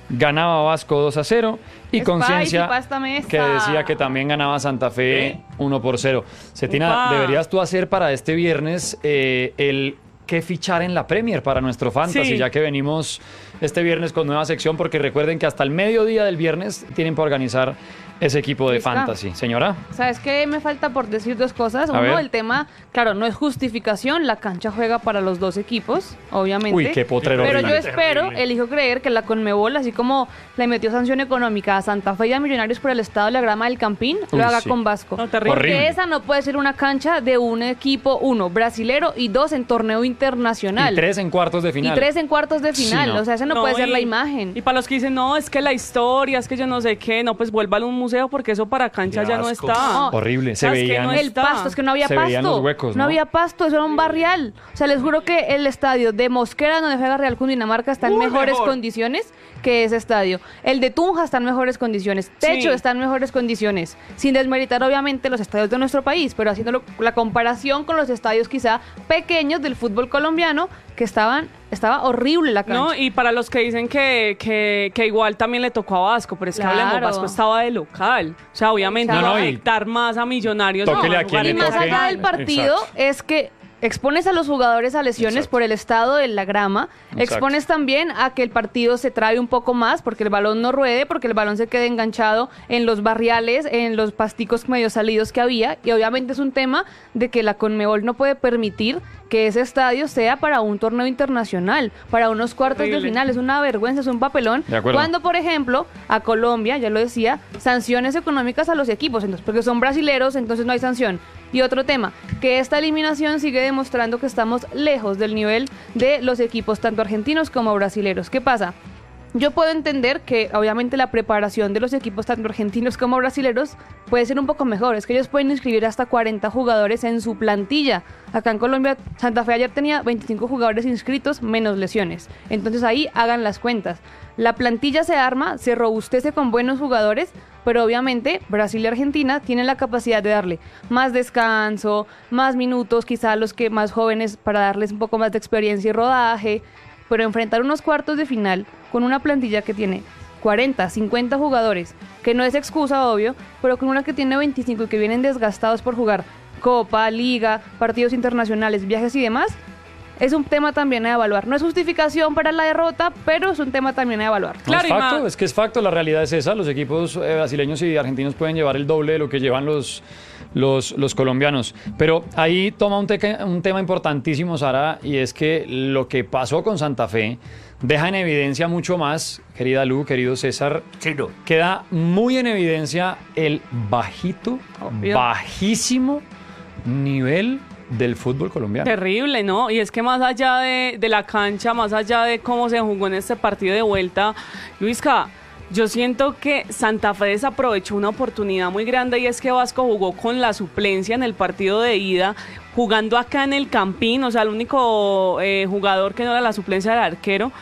ganaba Vasco dos a cero y Spicy Conciencia pa' esta mesa. que decía que también ganaba Santa Fe ¿Eh? uno por cero. Cetina, Upa. deberías tú hacer para este viernes eh, el qué fichar en la Premier para nuestro Fantasy, Sí. ya que venimos este viernes con nueva sección, porque recuerden que hasta el mediodía del viernes tienen para organizar ese equipo de Lisca. Fantasy. Señora. ¿Sabes qué? Me falta por decir dos cosas. A Uno, ver. el tema, claro, no es justificación, la cancha juega para los dos equipos, obviamente. Uy, qué potrero Pero yo horrible. espero, Terrible. elijo creer que la Conmebol, así como le metió sanción económica a Santa Fe y a Millonarios por el estado de la grama del Campín, Uy, lo haga sí. con Vasco. No, terrible. Porque Horrible. esa no puede ser una cancha de un equipo, uno, brasilero y dos, en torneo internacional. Y tres en cuartos de Y final. tres en cuartos de Sí, final. no. O sea, esa no, puede ser y- la imagen. Y para los que dicen, no, es que la historia, es que yo no sé qué, no, pues vuelvan a un museo porque eso para cancha Qué ya no asco. está. No. Horrible. Se ¿Sabes qué? veían. No El está. pasto, es que no había Se pasto. veían los huecos, ¿no? había pasto, eso era un barrial. O sea, les juro que el estadio de Mosquera, donde juega Real Cundinamarca, está en Uy, mejores mejor. condiciones que ese estadio. El de Tunja está en mejores condiciones. Techo Sí. está en mejores condiciones. Sin desmeritar, obviamente, los estadios de nuestro país, pero haciendo la comparación con los estadios quizá pequeños del fútbol colombiano, que estaban, estaba horrible la cancha. No, y para los que dicen que, que, que igual también le tocó a Vasco, pero es que Claro. hablemos, Vasco estaba de local. O sea, obviamente No, no, no, va a y- afectar más a Millonarios. Tóquele no, a quien jugar le Y en más toque. allá del partido Exacto. es que expones a los jugadores a lesiones Exacto. por el estado de la grama, Exacto. expones también a que el partido se trabe un poco más porque el balón no ruede, porque el balón se quede enganchado en los barriales, en los pasticos medio salidos que había, y obviamente es un tema de que la Conmebol no puede permitir que ese estadio sea para un torneo internacional, para unos cuartos de Horrible. final. Es una vergüenza, es un papelón. De acuerdo. Cuando, por ejemplo, a Colombia, ya lo decía, sanciones económicas a los equipos, entonces, porque son brasileros, entonces no hay sanción. Y otro tema, que esta eliminación sigue demostrando que estamos lejos del nivel de los equipos tanto argentinos como brasileros. ¿Qué pasa? Yo puedo entender que obviamente la preparación de los equipos tanto argentinos como brasileros puede ser un poco mejor. Es que ellos pueden inscribir hasta cuarenta jugadores en su plantilla. Acá en Colombia, Santa Fe ayer tenía veinticinco jugadores inscritos menos lesiones. Entonces ahí hagan las cuentas. La plantilla se arma, se robustece con buenos jugadores, pero obviamente Brasil y Argentina tienen la capacidad de darle más descanso, más minutos, quizá a los que más jóvenes para darles un poco más de experiencia y rodaje. Pero enfrentar unos cuartos de final con una plantilla que tiene cuarenta, cincuenta jugadores, que no es excusa, obvio, pero con una que tiene veinticinco y que vienen desgastados por jugar Copa, Liga, partidos internacionales, viajes y demás, es un tema también a evaluar. No es justificación para la derrota, pero es un tema también a evaluar. No, Claro, es y facto, ma- es que es facto, la realidad es esa, los equipos eh, brasileños y argentinos pueden llevar el doble de lo que llevan los, los, los colombianos. Pero ahí toma un, teca- un tema importantísimo, Sara, y es que lo que pasó con Santa Fe deja en evidencia mucho más, querida Lu, querido César, Sí, no. queda muy en evidencia el bajito, Obvio. bajísimo nivel del fútbol colombiano. Terrible, ¿no? Y es que más allá de, de la cancha, más allá de cómo se jugó en este partido de vuelta, Luisca, yo siento que Santa Fe desaprovechó una oportunidad muy grande y es que Vasco jugó con la suplencia en el partido de ida, jugando acá en el Campín, o sea, el único eh, jugador que no era la suplencia era el arquero.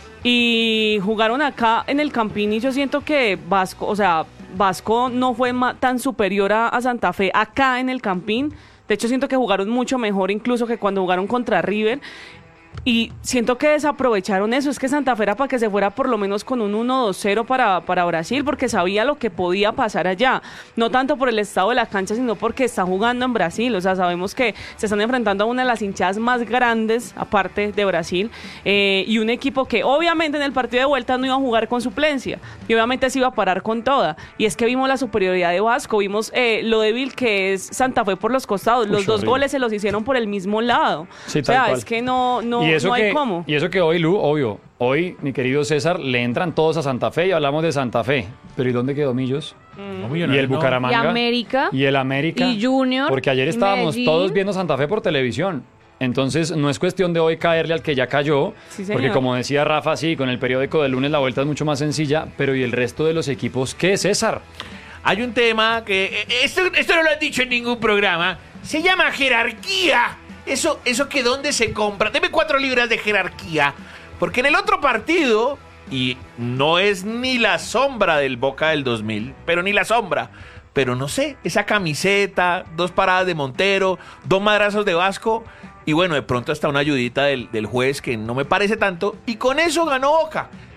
Y jugaron acá en el Campín y yo siento que Vasco, o sea, Vasco no fue ma- tan superior a, a Santa Fe acá en el Campín. De hecho, siento que jugaron mucho mejor incluso que cuando jugaron contra River. Y siento que desaprovecharon eso. Es que Santa Fe era para que se fuera por lo menos con un uno dos cero para, para Brasil, porque sabía lo que podía pasar allá. No tanto por el estado de la cancha, sino porque está jugando en Brasil. O sea, sabemos que se están enfrentando a una de las hinchadas más grandes, aparte de Brasil, eh, y un equipo que obviamente en el partido de vuelta no iba a jugar con suplencia. Y obviamente se iba a parar con toda. Y es que vimos la superioridad de Vasco, vimos eh, lo débil que es Santa Fe por los costados. Los Uy, dos horrible. goles se los hicieron por el mismo lado. Sí, o tal sea, cual. es que no, no, y eso no hay que, cómo. Y eso que hoy, Lu, obvio, hoy, mi querido César, le entran todos a Santa Fe y hablamos de Santa Fe. Pero ¿y dónde quedó Millos? No, Y Millonarios, el no. Bucaramanga. Y América. Y el América. Y Junior, Porque ayer y estábamos Medellín. todos viendo Santa Fe por televisión. Entonces, no es cuestión de hoy caerle al que ya cayó. Sí, señor. Porque como decía Rafa, sí, con el periódico del lunes la vuelta es mucho más sencilla. Pero ¿y el resto de los equipos qué, César? Hay un tema que... eh, Esto, esto no lo han dicho en ningún programa. Se llama jerarquía. Eso, eso que dónde se compra. Deme cuatro libras de jerarquía. Porque en el otro partido, y no es ni la sombra del Boca del dos mil, pero ni la sombra. Pero no sé, esa camiseta, dos paradas de Montero, dos madrazos de Vasco, y bueno, de pronto hasta una ayudita del, del juez que no me parece tanto, y con eso ganó Boca.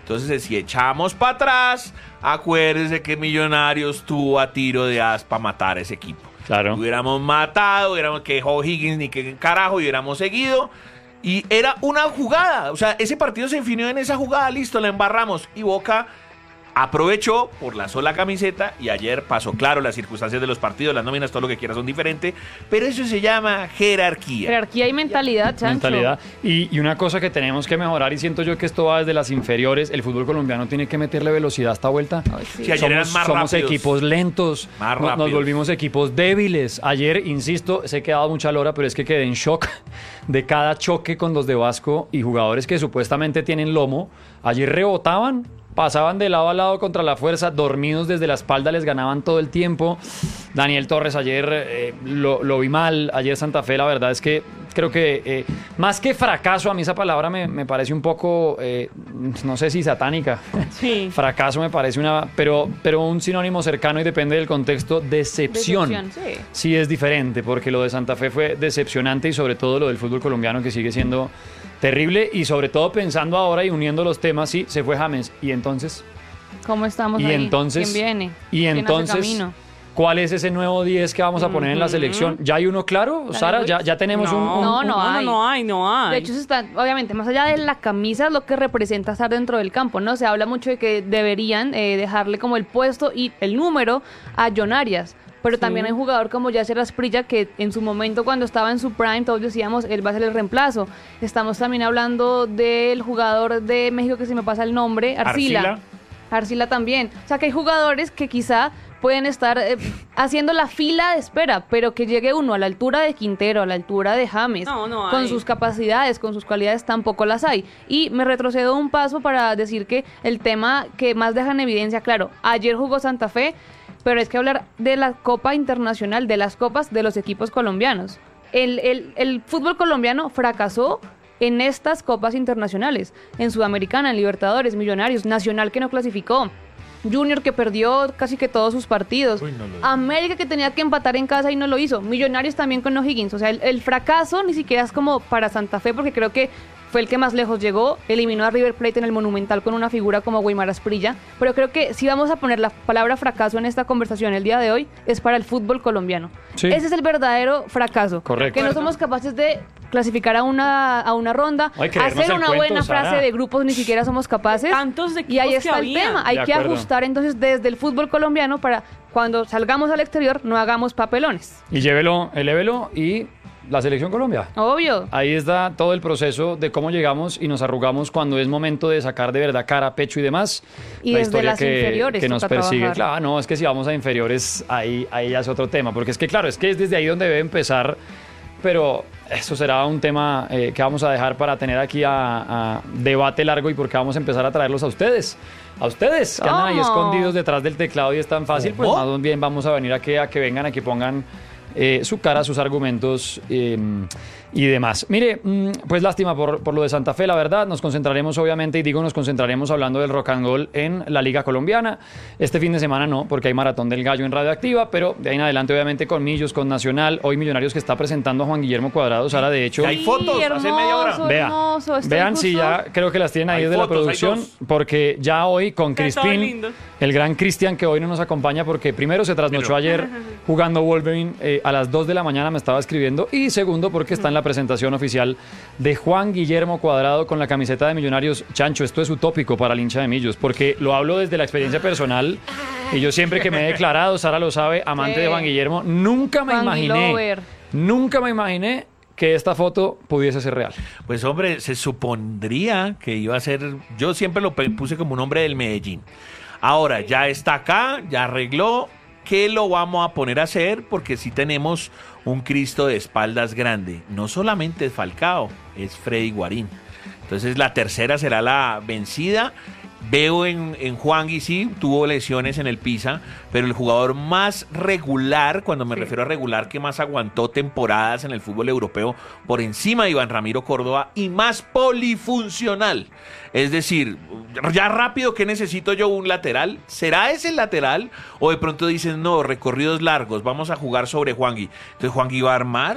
Entonces, si echamos para atrás, acuérdense que Millonarios tuvo a tiro de aspa matar a ese equipo. Claro. Hubiéramos matado, hubiéramos que O'Higgins ni que carajo, hubiéramos seguido. Y era una jugada, o sea, ese partido se definió en esa jugada, listo, la embarramos. Y Boca aprovechó por la sola camiseta y ayer pasó, claro, las circunstancias de los partidos, las nóminas, todo lo que quieras son diferentes, pero eso se llama jerarquía. Jerarquía y mentalidad, Chancho. Mentalidad. Y, y una cosa que tenemos que mejorar, y siento yo que esto va desde las inferiores, el fútbol colombiano tiene que meterle velocidad a esta vuelta. Ay, sí. Sí, ayer eran somos, más somos rápidos. equipos lentos, Más no- nos rápidos. volvimos equipos débiles. Ayer, insisto, sé que ha dado mucha lora, pero es que quedé en shock de cada choque con los de Vasco y jugadores que supuestamente tienen lomo. Ayer rebotaban, pasaban de lado a lado contra la fuerza, dormidos desde la espalda, les ganaban todo el tiempo. Daniel Torres ayer eh, lo, lo vi mal. Ayer Santa Fe, la verdad es que creo que eh, más que fracaso, a mí esa palabra me, me parece un poco, eh, no sé si satánica. Sí. Fracaso me parece una, pero, pero un sinónimo cercano y depende del contexto, decepción. Decepción, sí. Sí es diferente, porque lo de Santa Fe fue decepcionante y sobre todo lo del fútbol colombiano que sigue siendo terrible y sobre todo pensando ahora y uniendo los temas, sí, se fue James y entonces, ¿Cómo estamos y ahí? entonces, ¿Quién viene? y ¿Quién hace entonces, camino? ¿cuál es ese nuevo diez que vamos a poner en la Ujú. selección? ¿Ya hay uno claro, Dale, Sara? ¿Ya, Luis. ya tenemos un, un- No, un- no hay. no hay, no hay. De hecho, se está, obviamente, más allá de la camisa, es lo que representa estar dentro del campo, ¿no? Se habla mucho de que deberían eh, dejarle como el puesto y el número a John Arias. Pero también hay un jugador como Yasser Asprilla que en su momento cuando estaba en su prime todos decíamos él va a ser el reemplazo. Estamos también hablando del jugador de México que se me pasa el nombre, Arcila. Arcila. Arcila también. O sea que hay jugadores que quizá pueden estar eh, haciendo la fila de espera, pero que llegue uno a la altura de Quintero, a la altura de James, No, no con hay. sus capacidades, con sus cualidades, tampoco las hay. Y me retrocedo un paso para decir que el tema que más deja en evidencia, claro, ayer jugó Santa Fe, pero es que hablar de la Copa Internacional, de las copas de los equipos colombianos. El, el, el fútbol colombiano fracasó en estas copas internacionales, en Sudamericana, en Libertadores, Millonarios, Nacional que no clasificó, Junior que perdió casi que todos sus partidos, Uy, no lo- América que tenía que empatar en casa y no lo hizo, Millonarios también con O'Higgins, o sea, el, el fracaso ni siquiera es como para Santa Fe porque creo que fue el que más lejos llegó, eliminó a River Plate en el Monumental con una figura como Weimar Asprilla, pero creo que si vamos a poner la palabra fracaso en esta conversación el día de hoy, es para el fútbol colombiano. Sí. Ese es el verdadero fracaso, Correcto. que no somos capaces de clasificar a una, a una ronda, Hay que creernos hacer el una cuento, buena Sara. frase de grupos, ni siquiera somos capaces. Tantos equipos y ahí que está el había. tema, hay De que acuerdo. ajustar entonces desde el fútbol colombiano para cuando salgamos al exterior no hagamos papelones. Y llévelo, elévelo y la selección Colombia. Obvio. Ahí está todo el proceso de cómo llegamos y nos arrugamos cuando es momento de sacar de verdad cara, pecho y demás. Y desde las inferiores que nos toca persigue. trabajar. Claro, no, es que si vamos a inferiores, ahí, ahí ya es otro tema. Porque es que, claro, es que es desde ahí donde debe empezar. Pero eso será un tema eh, que vamos a dejar para tener aquí a, a debate largo y porque vamos a empezar a traerlos a ustedes. A ustedes, que andan ahí ¿Cómo? escondidos detrás del teclado y es tan fácil, pues ¿Cómo? más bien vamos a venir a que, a que vengan, a que pongan eh, su cara, sus argumentos eh, y demás. Mire, mm, pues lástima por, por lo de Santa Fe, la verdad. Nos concentraremos, obviamente, y digo, nos concentraremos hablando del rock and roll en la Liga Colombiana. Este fin de semana no, porque hay Maratón del Gallo en Radioactiva, pero de ahí en adelante, obviamente, con Millos, con Nacional. Hoy Millonarios que está presentando a Juan Guillermo Cuadrado, Sara, de hecho. Hay fotos, hace media hora. hermoso, Vea, hermoso. Estoy vean si justo- ya creo que las tienen ahí Hay de la fotos, hay producción, dos. porque ya hoy con Está todo Crispín, lindo. el gran Cristian que hoy no nos acompaña porque primero se trasnochó Pero- ayer jugando Wolverine eh, a las dos de la mañana me estaba escribiendo y segundo porque está en la presentación oficial de Juan Guillermo Cuadrado con la camiseta de Millonarios. Chancho, esto es utópico para el hincha de Millos porque lo hablo desde la experiencia personal y yo siempre que me he declarado, Sara lo sabe, amante Sí. de Juan Guillermo, nunca me Juan imaginé, Guilover. nunca me imaginé que esta foto pudiese ser real. Pues hombre, se supondría que iba a ser, yo siempre lo pe- puse como un hombre del Medellín. Ahora, ya está acá, ya arregló, ¿qué lo vamos a poner a hacer? Porque sí tenemos un Cristo de espaldas grande. No solamente es Falcao, es Freddy Guarín. Entonces la tercera será la vencida. Veo en, en Juangui, sí, tuvo lesiones en el Pisa, pero el jugador más regular, cuando me refiero a regular, que más aguantó temporadas en el fútbol europeo por encima de Iván Ramiro Córdoba y más polifuncional. Es decir, ya rápido, ¿qué necesito yo? Un lateral. ¿Será ese el lateral? O de pronto dicen, no, recorridos largos, vamos a jugar sobre Juangui. Entonces Juangui va a armar.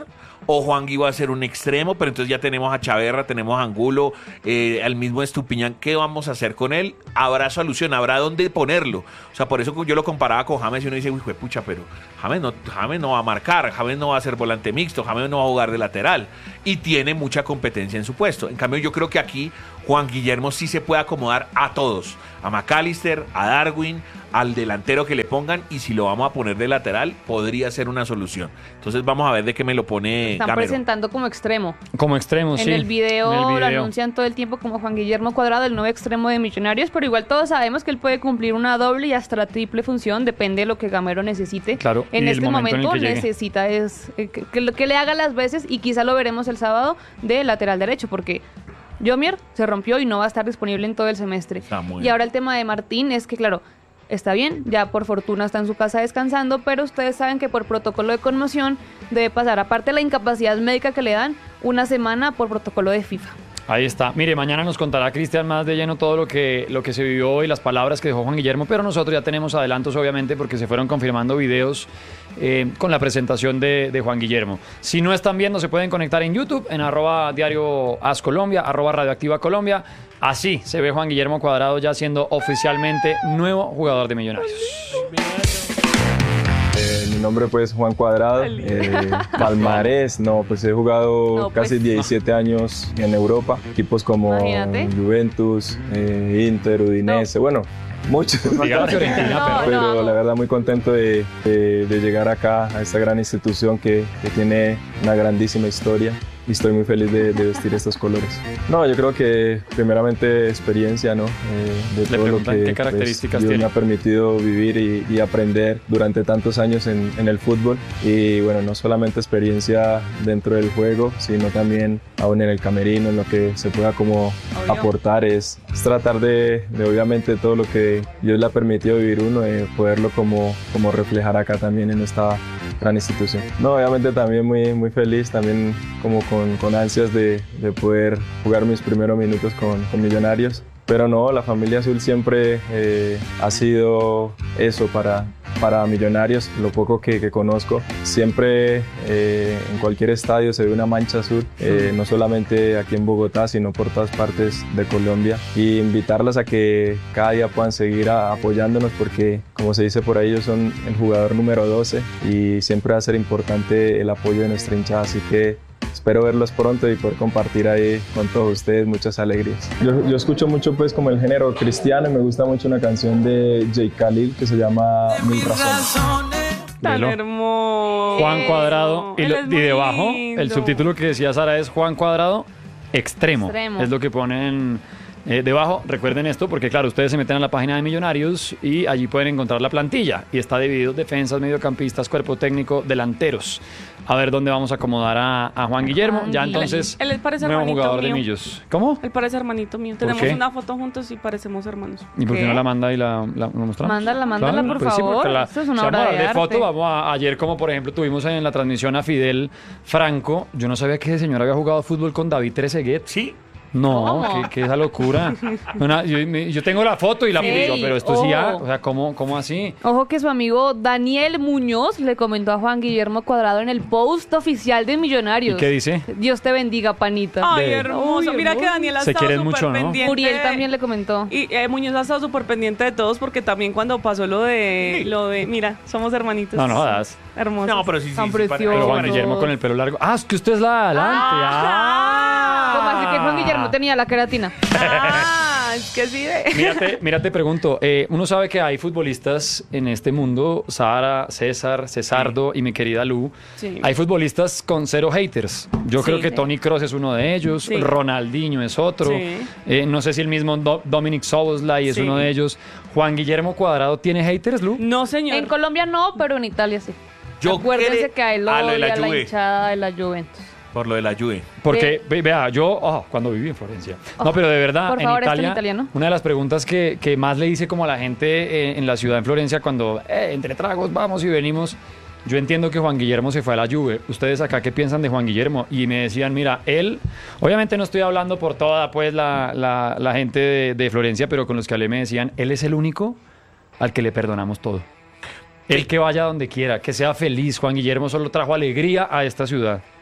o Juangui va a ser un extremo, pero entonces ya tenemos a Chaverra, tenemos a Angulo, eh, al mismo Estupiñán, ¿qué vamos a hacer con él? Habrá solución, habrá dónde ponerlo. O sea, por eso yo lo comparaba con James y uno dice, uy, pucha, pero James no, James no va a marcar, James no va a ser volante mixto, James no va a jugar de lateral y tiene mucha competencia en su puesto. En cambio, yo creo que aquí Juan Guillermo sí se puede acomodar a todos, a McAllister, a Darwin, al delantero que le pongan, y si lo vamos a poner de lateral, podría ser una solución. Entonces vamos a ver de qué me lo pone Están Gamero. presentando como extremo. Como extremo, En sí. el video En el lo video. anuncian todo el tiempo como Juan Guillermo Cuadrado, el nuevo extremo de Millonarios, pero igual todos sabemos que él puede cumplir una doble y hasta triple función, depende de lo que Gamero necesite. Claro, En y el este momento en el momento que llegue. necesita es eh, que, que, lo- que le haga las veces, y quizá lo veremos el sábado, de lateral derecho, porque Yomier se rompió y no va a estar disponible en todo el semestre. Está muy Y bien. ahora el tema de Martín es que, claro, está bien, ya por fortuna está en su casa descansando, pero ustedes saben que por protocolo de conmoción debe pasar, aparte de la incapacidad médica que le dan, una semana por protocolo de FIFA. Ahí está. Mire, mañana nos contará Cristian más de lleno todo lo que, lo que se vivió y las palabras que dejó Juan Guillermo, pero nosotros ya tenemos adelantos, obviamente, porque se fueron confirmando videos eh, con la presentación de, de Juan Guillermo. Si no están viendo, se pueden conectar en YouTube, en arroba diario As Colombia, arroba Radioactiva Colombia. Así se ve Juan Guillermo Cuadrado ya siendo oficialmente nuevo jugador de Millonarios. Eh, mi nombre pues Juan Cuadrado, eh, palmarés, no, pues he jugado No, pues, casi diecisiete años en Europa, equipos como Imagínate. Juventus, eh, Inter, Udinese, bueno, muchos. Diga la Fiorentina, No, pero... no. Pero la verdad muy contento de, de- de llegar acá a esta gran institución que, que tiene una grandísima historia y estoy muy feliz de, de vestir estos colores. No, yo creo que primeramente experiencia, ¿no? Eh, de Le todo lo preguntan que qué características pues, Dios tiene. me ha permitido vivir y, y aprender durante tantos años en, en el fútbol. Y bueno, no solamente experiencia dentro del juego, sino también aún en el camerino, en lo que se pueda como Obvio. aportar, es, es tratar de, de obviamente todo lo que Dios le ha permitido vivir uno, eh, poderlo como, como reflejar acá también en esta gran institución. No, obviamente también muy, muy feliz, también como con, con ansias de, de poder jugar mis primeros minutos con, con Millonarios. Pero no, la familia azul siempre eh, ha sido eso para, para Millonarios, lo poco que, que conozco. Siempre eh, en cualquier estadio se ve una mancha azul, eh, no solamente aquí en Bogotá, sino por todas partes de Colombia. Y invitarlas a que cada día puedan seguir a- apoyándonos porque, como se dice por ahí, ellos son el jugador número doce y siempre va a ser importante el apoyo de nuestra hinchada. Así que espero verlos pronto y poder compartir ahí con todos ustedes muchas alegrías. Yo, yo escucho mucho pues como el género cristiano y me gusta mucho una canción de Jay Khalil que se llama Mil Razones. Tan Velo. hermoso. Juan Cuadrado. Y, Él lo- es y muy debajo, lindo. el subtítulo que decía Sara es Juan Cuadrado, extremo. Extremo. Es lo que ponen eh, debajo. Recuerden esto porque, claro, ustedes se meten a la página de Millonarios y allí pueden encontrar la plantilla. Y está dividido defensas, mediocampistas, cuerpo técnico, delanteros. A ver dónde vamos a acomodar a, a Juan Guillermo. Ya Juan entonces, Él parece nuevo hermanito jugador de mío. Millos. ¿Cómo? Él parece hermanito mío. ¿Por Tenemos qué? una foto juntos y parecemos hermanos. ¿Y por qué ¿Qué? no la manda y la, la, la mostramos? Mándala, mándala, por pues sí, favor. porque la- Esto es una si obra vamos a de hablar de arte. foto, vamos a, ayer como por ejemplo tuvimos en la transmisión a Fidel Franco, yo no sabía que ese señor había jugado fútbol con David Trezeguet. Sí, No, ¿Cómo? qué, qué esa locura. Una- yo, me- yo tengo la foto y la Ey, yo, pero esto sí ya, ojo. o sea, ¿cómo, cómo así? Ojo que su amigo Daniel Muñoz le comentó a Juan Guillermo Cuadrado en el post oficial de Millonarios. ¿Y qué dice? Dios te bendiga, panita. Ay, De- hermoso. Uy, Mira que hermoso. Daniel ha Se estado quieren súper mucho, ¿no? pendiente. Uriel también le comentó. Y eh, Muñoz ha estado súper pendiente de todos porque también cuando pasó lo de, lo de, mira, somos hermanitos. No, no jodas. Hermosos. no, pero sí, sí. Tan sí, para- precioso. Pero Juan no. Guillermo con el pelo largo. Ah, es que usted es la de adelante. Ah. ¿Cómo así que Juan Guillermo tenía la queratina? Ah, es que sí. de- Mírate, mírate, pregunto. eh, uno sabe que hay futbolistas en este mundo, Sara, César, Cesardo y mi querida Lu. Sí. Hay futbolistas con cero haters. Yo Sí. creo que Sí. Toni Kroos es uno de ellos, Sí. Ronaldinho es otro. Sí. Eh, no sé si el mismo Do- Dominic Szoboszlai es Sí. uno de ellos. Juan Guillermo Cuadrado tiene haters, Lu. No, señor. En Colombia no, pero en Italia sí. Yo Acuérdense cre- que a él lo Ah, lo de la odia la Juve. hinchada de la Juventus. Por lo de la Juve. Porque, ve- vea, yo, oh, cuando viví en Florencia. No, pero de verdad, Por en favor, esto en Italia, italiano. una de las preguntas que, que más le hice como a la gente eh, en la ciudad en Florencia cuando, eh, entre tragos, vamos y venimos, yo entiendo que Juan Guillermo se fue a la Juve. ¿Ustedes acá qué piensan de Juan Guillermo? Y me decían, mira, él, obviamente no estoy hablando por toda pues la, la, la gente de, de Florencia, pero con los que hablé me decían, él es el único al que le perdonamos todo. Él que vaya donde quiera, que sea feliz. Juan Guillermo solo trajo alegría a esta ciudad.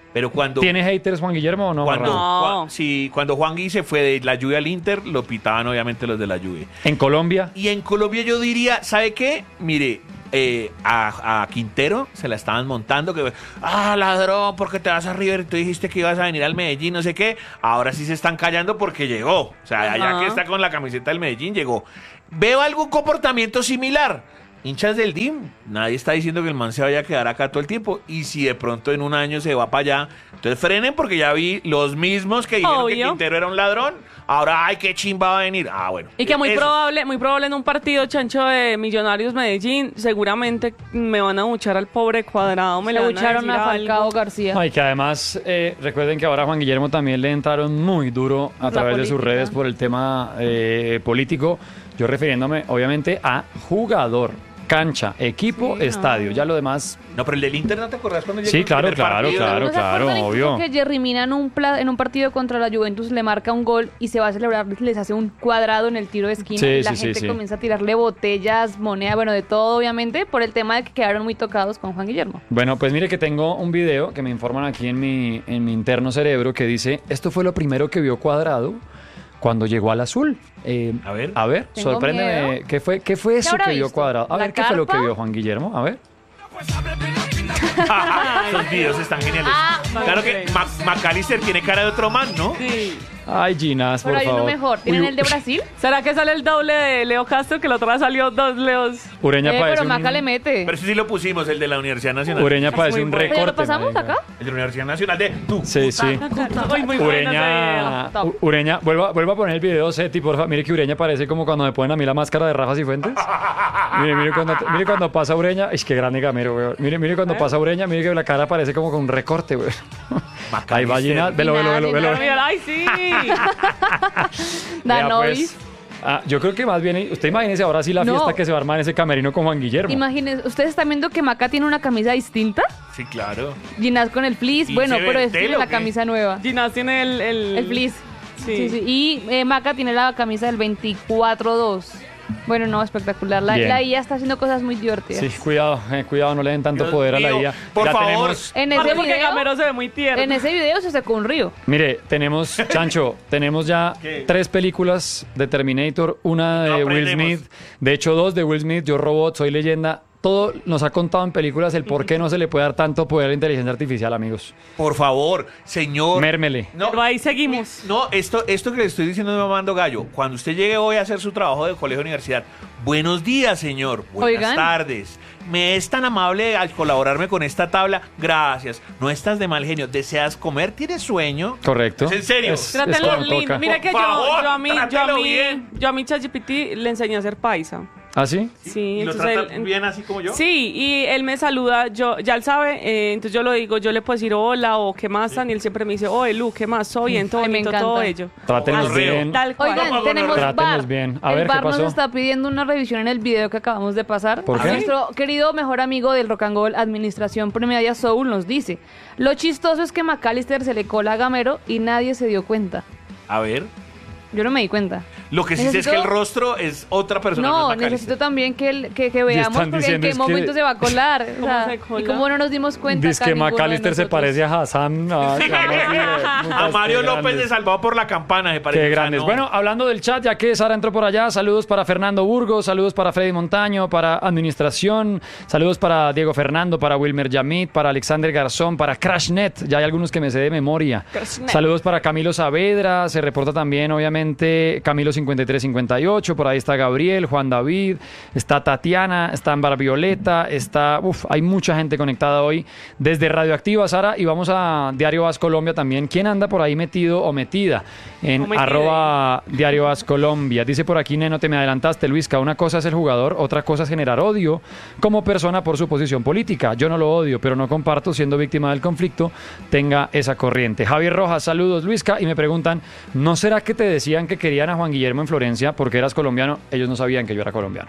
Pero cuando... ¿Tiene haters Juan Guillermo o no? Cuando, Raúl? No. Juan- sí, cuando Juan Gui se fue de la Juve al Inter, lo pitaban obviamente los de la Juve. En Colombia. Y en Colombia yo diría, ¿sabe qué? Mire, eh, a, a Quintero se la estaban montando, que, ah, ladrón, porque te vas a River, tú dijiste que ibas a venir al Medellín, no sé qué. Ahora sí se están callando porque llegó. O sea, allá Ajá. que está con la camiseta del Medellín, llegó. Veo algún comportamiento similar. Hinchas del D I M, nadie está diciendo que el man se vaya a quedar acá todo el tiempo. Y si de pronto en un año se va para allá, entonces frenen, porque ya vi los mismos que dijeron que Obvio. Quintero era un ladrón. Ahora, ay, qué chimba va a venir. Ah, bueno. Y que muy Eso. probable, muy probable en un partido, Chancho, de Millonarios Medellín, seguramente me van a buchar al pobre Cuadrado, me Le le van a bucharon decir a Falcao algo. García. Ay, que además, eh, recuerden que ahora a Juan Guillermo también le entraron muy duro a La través de sus política. redes por el tema eh, político. Yo refiriéndome, obviamente, a jugador, cancha, equipo, Sí, estadio. no. Ya lo demás. No, pero el del Inter, ¿no te acordás cuando llegó Sí, el claro, primer claro, partido? claro. ¿No se acuerdan incluso obvio. que Jerry Mina en un, pla- en un partido contra la Juventus le marca un gol y se va a celebrar, les hace un cuadrado en el tiro de esquina Sí, y la sí, sí, gente sí. comienza a tirarle botellas, moneda, bueno, de todo obviamente, por el tema de que quedaron muy tocados con Juan Guillermo. Bueno, pues mire que tengo un video que me informan aquí en mi, en mi interno cerebro que dice, esto fue lo primero que vio Cuadrado cuando llegó al azul. Eh, A ver. A ver, Tengo sorpréndeme. miedo. ¿Qué fue, qué fue eso habrá que vio visto? Cuadrado? A ¿La ver, ¿qué fue lo que carpa? vio Juan Guillermo? A ver. Esos videos están geniales. Ah, claro que Ma- McAllister tiene cara de otro man, ¿no? Sí. Ay, Ginás, por Pero hay favor. uno mejor, ¿tienen Uy, el de Brasil? ¿Será que sale el doble de Leo Castro? Que la otra vez salió dos Leos. Ureña Eh, parece pero un, Maca le mete. Pero ese sí lo pusimos, el de la Universidad Nacional. Ureña parece muy un bueno. recorte. ¿Pero lo pasamos marica. acá? El de la Universidad Nacional de tú. Sí, sí. Uy, muy bueno ese Ureña, video. U- Ureña, vuelva, vuelva a poner el video, Seti, por favor. Mire que Ureña parece como cuando me ponen a mí la máscara de Rafa Cifuentes. Mire, mire cuando, mire cuando pasa Ureña. Es que grande gamero, weón. Mire, mire cuando pasa Ureña, mire que la cara parece como con un recorte, weón. Ahí va Ginás. Velo, velo, velo, velo. Ginás, Mira, ay, sí. Vea, Danovis. pues. Ah, yo creo que más bien, usted imagínese ahora sí la No. fiesta que se va a armar en ese camerino con Juan Guillermo. Imagínense, ¿ustedes están viendo que Maca tiene una camisa distinta? Sí, claro. Ginás con el fleece, ¿Y bueno, se ve pero el es tiene telo la o qué? camisa nueva. Ginás tiene el... El, El fleece. Sí. Sí, sí. Y eh, Maca tiene la camisa del veinticuatro dos. Bueno, no, espectacular. La, Bien. la I A está haciendo cosas muy divertidas. Sí, cuidado, eh, cuidado, no le den tanto Dios poder a la mío, I A. por Ya favor. tenemos- En Aparte ese porque video, Gamero se ve muy tierno. en ese video se secó un río. Mire, tenemos, Chancho, tenemos ya ¿Qué? tres películas de Terminator, una No de Will aprendemos. Smith, de hecho dos de Will Smith, Yo Robot, Soy Leyenda. Todo nos ha contado en películas el por qué no se le puede dar tanto poder a la inteligencia artificial, amigos. Por favor, señor. Mérmele. No, Pero ahí seguimos. no, esto, esto que le estoy diciendo es mamando gallo. Cuando usted llegue hoy a hacer su trabajo de colegio o universidad, buenos días, señor. Buenas Oigan. tardes. Me es tan amable al colaborarme con esta tabla. Gracias. No estás de mal genio. ¿Deseas comer? ¿Tienes sueño? Correcto. ¿Es en serio? Es, es Trátelo como lindo. toca. Mira Por que yo, favor, yo a mí, yo a trátelo mí, bien. yo a mi ChatGPT le enseñé a hacer paisa. ¿Ah, sí? Sí, ¿Y lo entonces trata él- bien así como yo? Sí, y él me saluda, yo ya él sabe, eh, entonces yo lo digo, yo le puedo decir hola o qué más tan, y él siempre me dice, oye Lu, qué más, soy bien, todo Ay, me bonito, encanta. todo ello. Trátenos Correo. bien. Tal cual. Oigan, no, tenemos Trátenos bar. bien. A el ver, ¿qué bar nos pasó? está pidiendo una revisión en el video que acabamos de pasar. ¿Por qué? Nuestro querido mejor amigo del Rock and Roll, Administración Premedia Soul, nos dice: lo chistoso es que McAllister se le cola a Gamero y nadie se dio cuenta. A ver. Yo no me di cuenta. Lo que sí sé es Necesito- que el rostro es otra persona. No, es McAllister. necesito también que, el- que, que veamos están porque en diciendo qué es momento que- se va a colar. o ¿Cómo sea, se cola? y cómo no nos dimos cuenta. Dice acá que ninguno de McAllister se nosotros. parece a Hassan. Ay, vamos, A Mario qué López grandes. de Salvado por la Campana, me parece. Qué O sea, grandes. no. Bueno, hablando del chat, ya que Sara entró por allá, saludos para Fernando Burgos, saludos para Freddy Montaño, para Administración, saludos para Diego Fernando, para Wilmer Yamit, para Alexander Garzón, para CrashNet, ya hay algunos que me sé de memoria. CrashNet. Saludos para Camilo Saavedra, se reporta también, obviamente, Camilo cincuenta y tres cincuenta y ocho, por ahí está Gabriel, Juan David, está Tatiana, está Ámbar Violeta, está, uf, hay mucha gente conectada hoy desde Radioactiva, Sara, y vamos a Diario As Colombia también. ¿Quién anda por ahí metido o metida? En O metida. arroba Diario As Colombia. Dice por aquí, Neno, te me adelantaste, Luisca, una cosa es el jugador, otra cosa es generar odio como persona por su posición política. Yo no lo odio, pero no comparto, siendo víctima del conflicto, tenga esa corriente. Javier Rojas, saludos, Luisca, y me preguntan, ¿no será que te decían que querían a Juan Guillermo en Florencia porque eras colombiano? Ellos no sabían que yo era colombiano.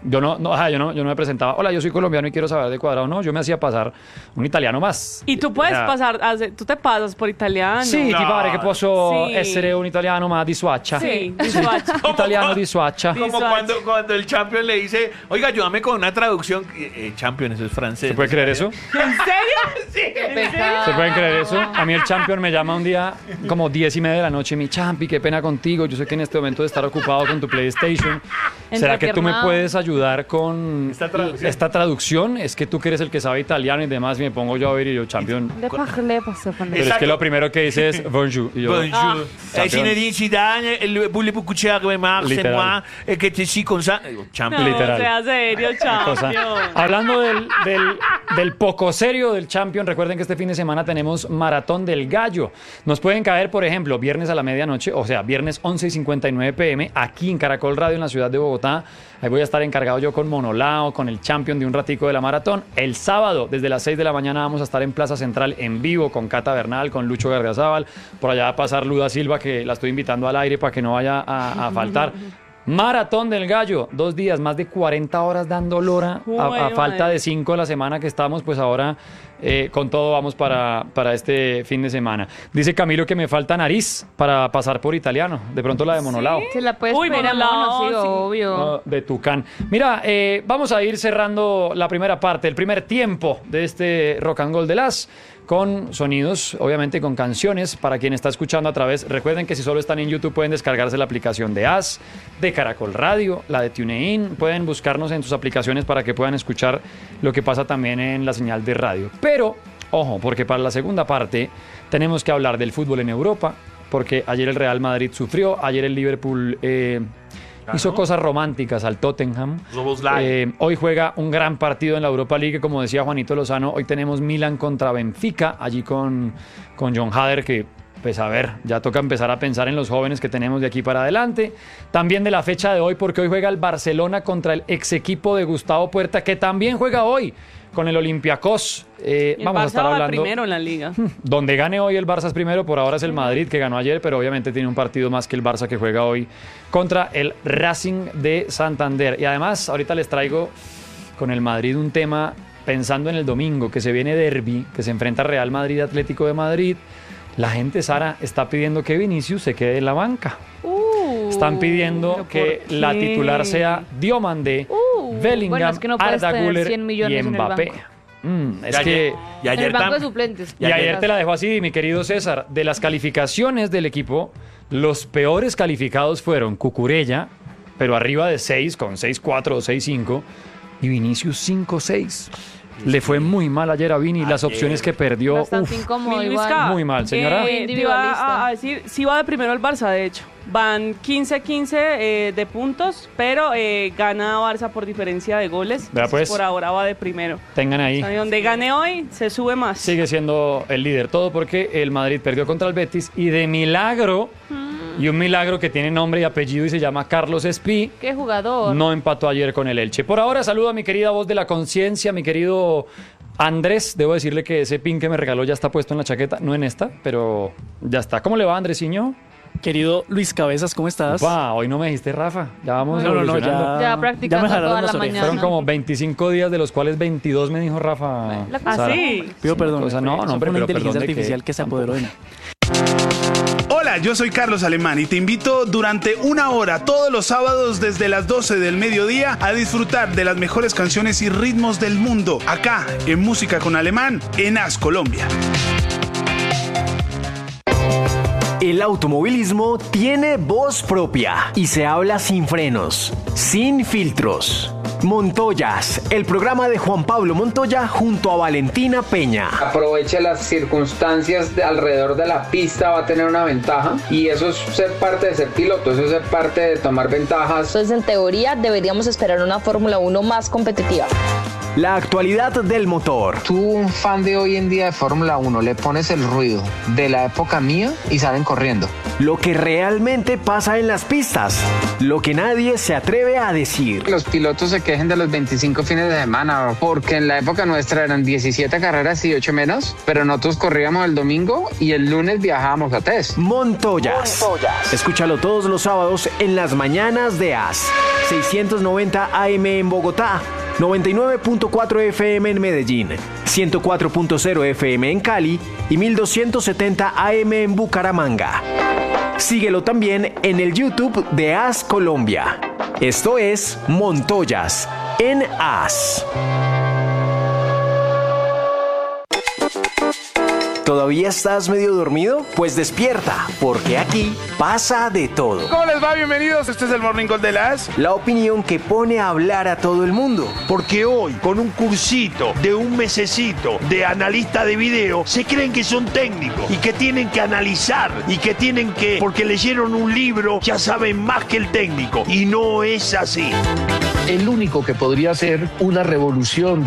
Yo no, no, ajá, yo no, yo no me presentaba, hola, yo soy colombiano y quiero saber de Cuadrado. No, yo me hacía pasar un italiano más. Y tú puedes Era- pasar, hace- tú te pasas por italiano. Sì, No. ti pare che posso Sì. essere un italiano ma di Suaccia? Sí, di Suacha. Italiano di Suaccia. Di- Como Suárez. cuando, cuando el champion le dice, oiga, ayúdame con una traducción. Eh, eh, champion, eso es francés. ¿Se puede creer eso? ¿En serio? Sí. ¿Se pueden creer eso? A mí el champion me llama un día como diez y media de la noche. Mi champi, qué pena contigo. Yo sé que en este momento de estar ocupado con tu PlayStation. ¿Será que tú me Entrepiernado. puedes ayudar con Esta traducción. esta traducción? Es que tú que eres el que sabe italiano y demás. Y me pongo yo a ver y yo, champion. De parler, pasó, Pero es Exacto. que lo primero que dice es bonjour. Y yo, Bonjour. Ah. Eh, Zinedine Zidane, el voulez-vous coucher avec moi, c'est Literal. moi, eh, que te sí con sa- Digo, champion. No, Literal. sea serio, cosa. champion. Hablando del, del, del poco serio del Champion, recuerden que este fin de semana tenemos Maratón del Gallo. Nos pueden caer, por ejemplo, viernes a la medianoche, o sea, viernes once y cincuenta y nueve pm, aquí en Caracol Radio, en la ciudad de Bogotá. Ahí voy a estar encargado yo con Monolao, con el Champion de un ratico de la maratón. El sábado, desde las seis de la mañana, vamos a estar en Plaza Central en vivo con Cata Bernal, con Lucho Gardiazabal. Por allá va a pasar Luda Silva, que la estoy invitando al aire para que no vaya a, a faltar. Maratón del Gallo, dos días, más de cuarenta horas dando lora, a, a Bueno, falta madre. de cinco de la semana que estamos, pues ahora eh, con todo vamos para, para este fin de semana. Dice Camilo que me falta nariz para pasar por italiano, de pronto la de Monolao. Se la puedes Uy, poner a Monolao, mono, sí, sí. obvio. No, de Tucán. Mira, eh, vamos a ir cerrando la primera parte, el primer tiempo de este Rock and Roll de las, con sonidos, obviamente con canciones. Para quien está escuchando a través, recuerden que si solo están en YouTube pueden descargarse la aplicación de As, de Caracol Radio, la de TuneIn. Pueden buscarnos en sus aplicaciones para que puedan escuchar lo que pasa también en la señal de radio. Pero, ojo, porque para la segunda parte tenemos que hablar del fútbol en Europa, porque ayer el Real Madrid sufrió, ayer el Liverpool eh, hizo cosas románticas al Tottenham. Szoboszlai. Eh, hoy juega un gran partido en la Europa League, como decía Juanito Lozano. Hoy tenemos Milan contra Benfica, allí con, con John Hader, que pues a ver, ya toca empezar a pensar en los jóvenes que tenemos de aquí para adelante. También de la fecha de hoy, porque hoy juega el Barcelona contra el ex equipo de Gustavo Puerta, que también juega hoy con el Olympiacos. Eh, El vamos a Barça estar va hablando. primero en la liga. Donde gane hoy el Barça es primero, por ahora es el Madrid que ganó ayer, pero obviamente tiene un partido más que el Barça que juega hoy contra el Racing de Santander. Y además, ahorita les traigo con el Madrid un tema pensando en el domingo, que se viene derbi, que se enfrenta Real Madrid Atlético de Madrid. La gente, Sara, está pidiendo que Vinicius se quede en la banca. Uh, Están pidiendo ¿pero que por la qué? titular sea Diomandé, Uh, Bellingham, bueno, es que no puedes Arda tener Güler cien millones y en el Mbappé. banco. Mm, es Y que... ayer- y En ayer el banco tam- de suplentes. Y ayer te la dejo así, mi querido César. De las calificaciones del equipo, los peores calificados fueron Cucurella, pero arriba de seis, con seis cuatro o seis cinco, y Vinicius cinco seis. Le fue muy mal ayer a Vini. Las Ayer. opciones que perdió, Bastante uf, incómodo Mil igual. Vizca, muy mal, señora. Muy Eh, te iba individualista. a, a decir, sí va de primero el Barça, de hecho. Van quince quince eh, de puntos, pero eh, gana Barça por diferencia de goles. Vea, Entonces, pues. por ahora va de primero. tengan ahí. O sea, donde gane hoy, se sube más. Sigue siendo el líder. Todo porque el Madrid perdió contra el Betis y de milagro, y un milagro que tiene nombre y apellido y se llama Carlos Espí, Qué jugador. no empató ayer con el Elche. Por ahora saludo a mi querida voz de la conciencia, mi querido Andrés. Debo decirle que ese pin que me regaló ya está puesto en la chaqueta, no en esta, pero ya está. ¿Cómo le va, Andresiño? Querido Luis Cabezas, ¿cómo estás? Upa, hoy no me dijiste Rafa, ya vamos No, no, no, evolucionando. ya, Ya practicando me jalaron toda las la orejas. mañana. Fueron como veinticinco días, de los cuales veintidós me dijo Rafa. La ¿Ah, Sara. sí? Pido perdón. cosa- no, no, Eso hombre, fue una pero inteligencia perdón de artificial que que se apoderó de mí. Hola, yo soy Carlos Alemán y te invito durante una hora todos los sábados desde las doce del mediodía a disfrutar de las mejores canciones y ritmos del mundo acá en Música con Alemán en As Colombia. El automovilismo tiene voz propia y se habla sin frenos, sin filtros. Montoyas, el programa de Juan Pablo Montoya junto a Valentina Peña. Aproveche las circunstancias de alrededor de la pista, va a tener una ventaja y eso es ser parte de ser piloto, eso es ser parte de tomar ventajas. Entonces, en teoría, deberíamos esperar una Fórmula uno más competitiva. la actualidad del motor. Tú, un fan de hoy en día de Fórmula uno, le pones el ruido de la época mía y salen corriendo. Lo que realmente pasa en las pistas, lo que nadie se atreve a decir. Los pilotos se quejen de los veinticinco fines de semana, porque en la época nuestra eran diecisiete carreras y ocho menos, pero nosotros corríamos el domingo y el lunes viajábamos a test. Montoyas. Montoyas. Escúchalo todos los sábados en las mañanas de A S. seiscientos noventa A M en Bogotá, noventa y nueve punto cuatro F M en Medellín, ciento cuatro punto cero F M en Cali y mil doscientos setenta A M en Bucaramanga. Síguelo también en el YouTube de A S Colombia. Esto es Montoyas en A S. ¿Todavía estás medio dormido? Pues despierta, porque aquí pasa de todo. ¿Cómo les va? Bienvenidos, este es el Morning Call de la A S. La opinión que pone a hablar a todo el mundo. Porque hoy, con un cursito de un mesecito de analista de video, se creen que son técnicos y que tienen que analizar y que tienen que, porque leyeron un libro, ya saben más que el técnico. Y no es así. El único que podría hacer una revolución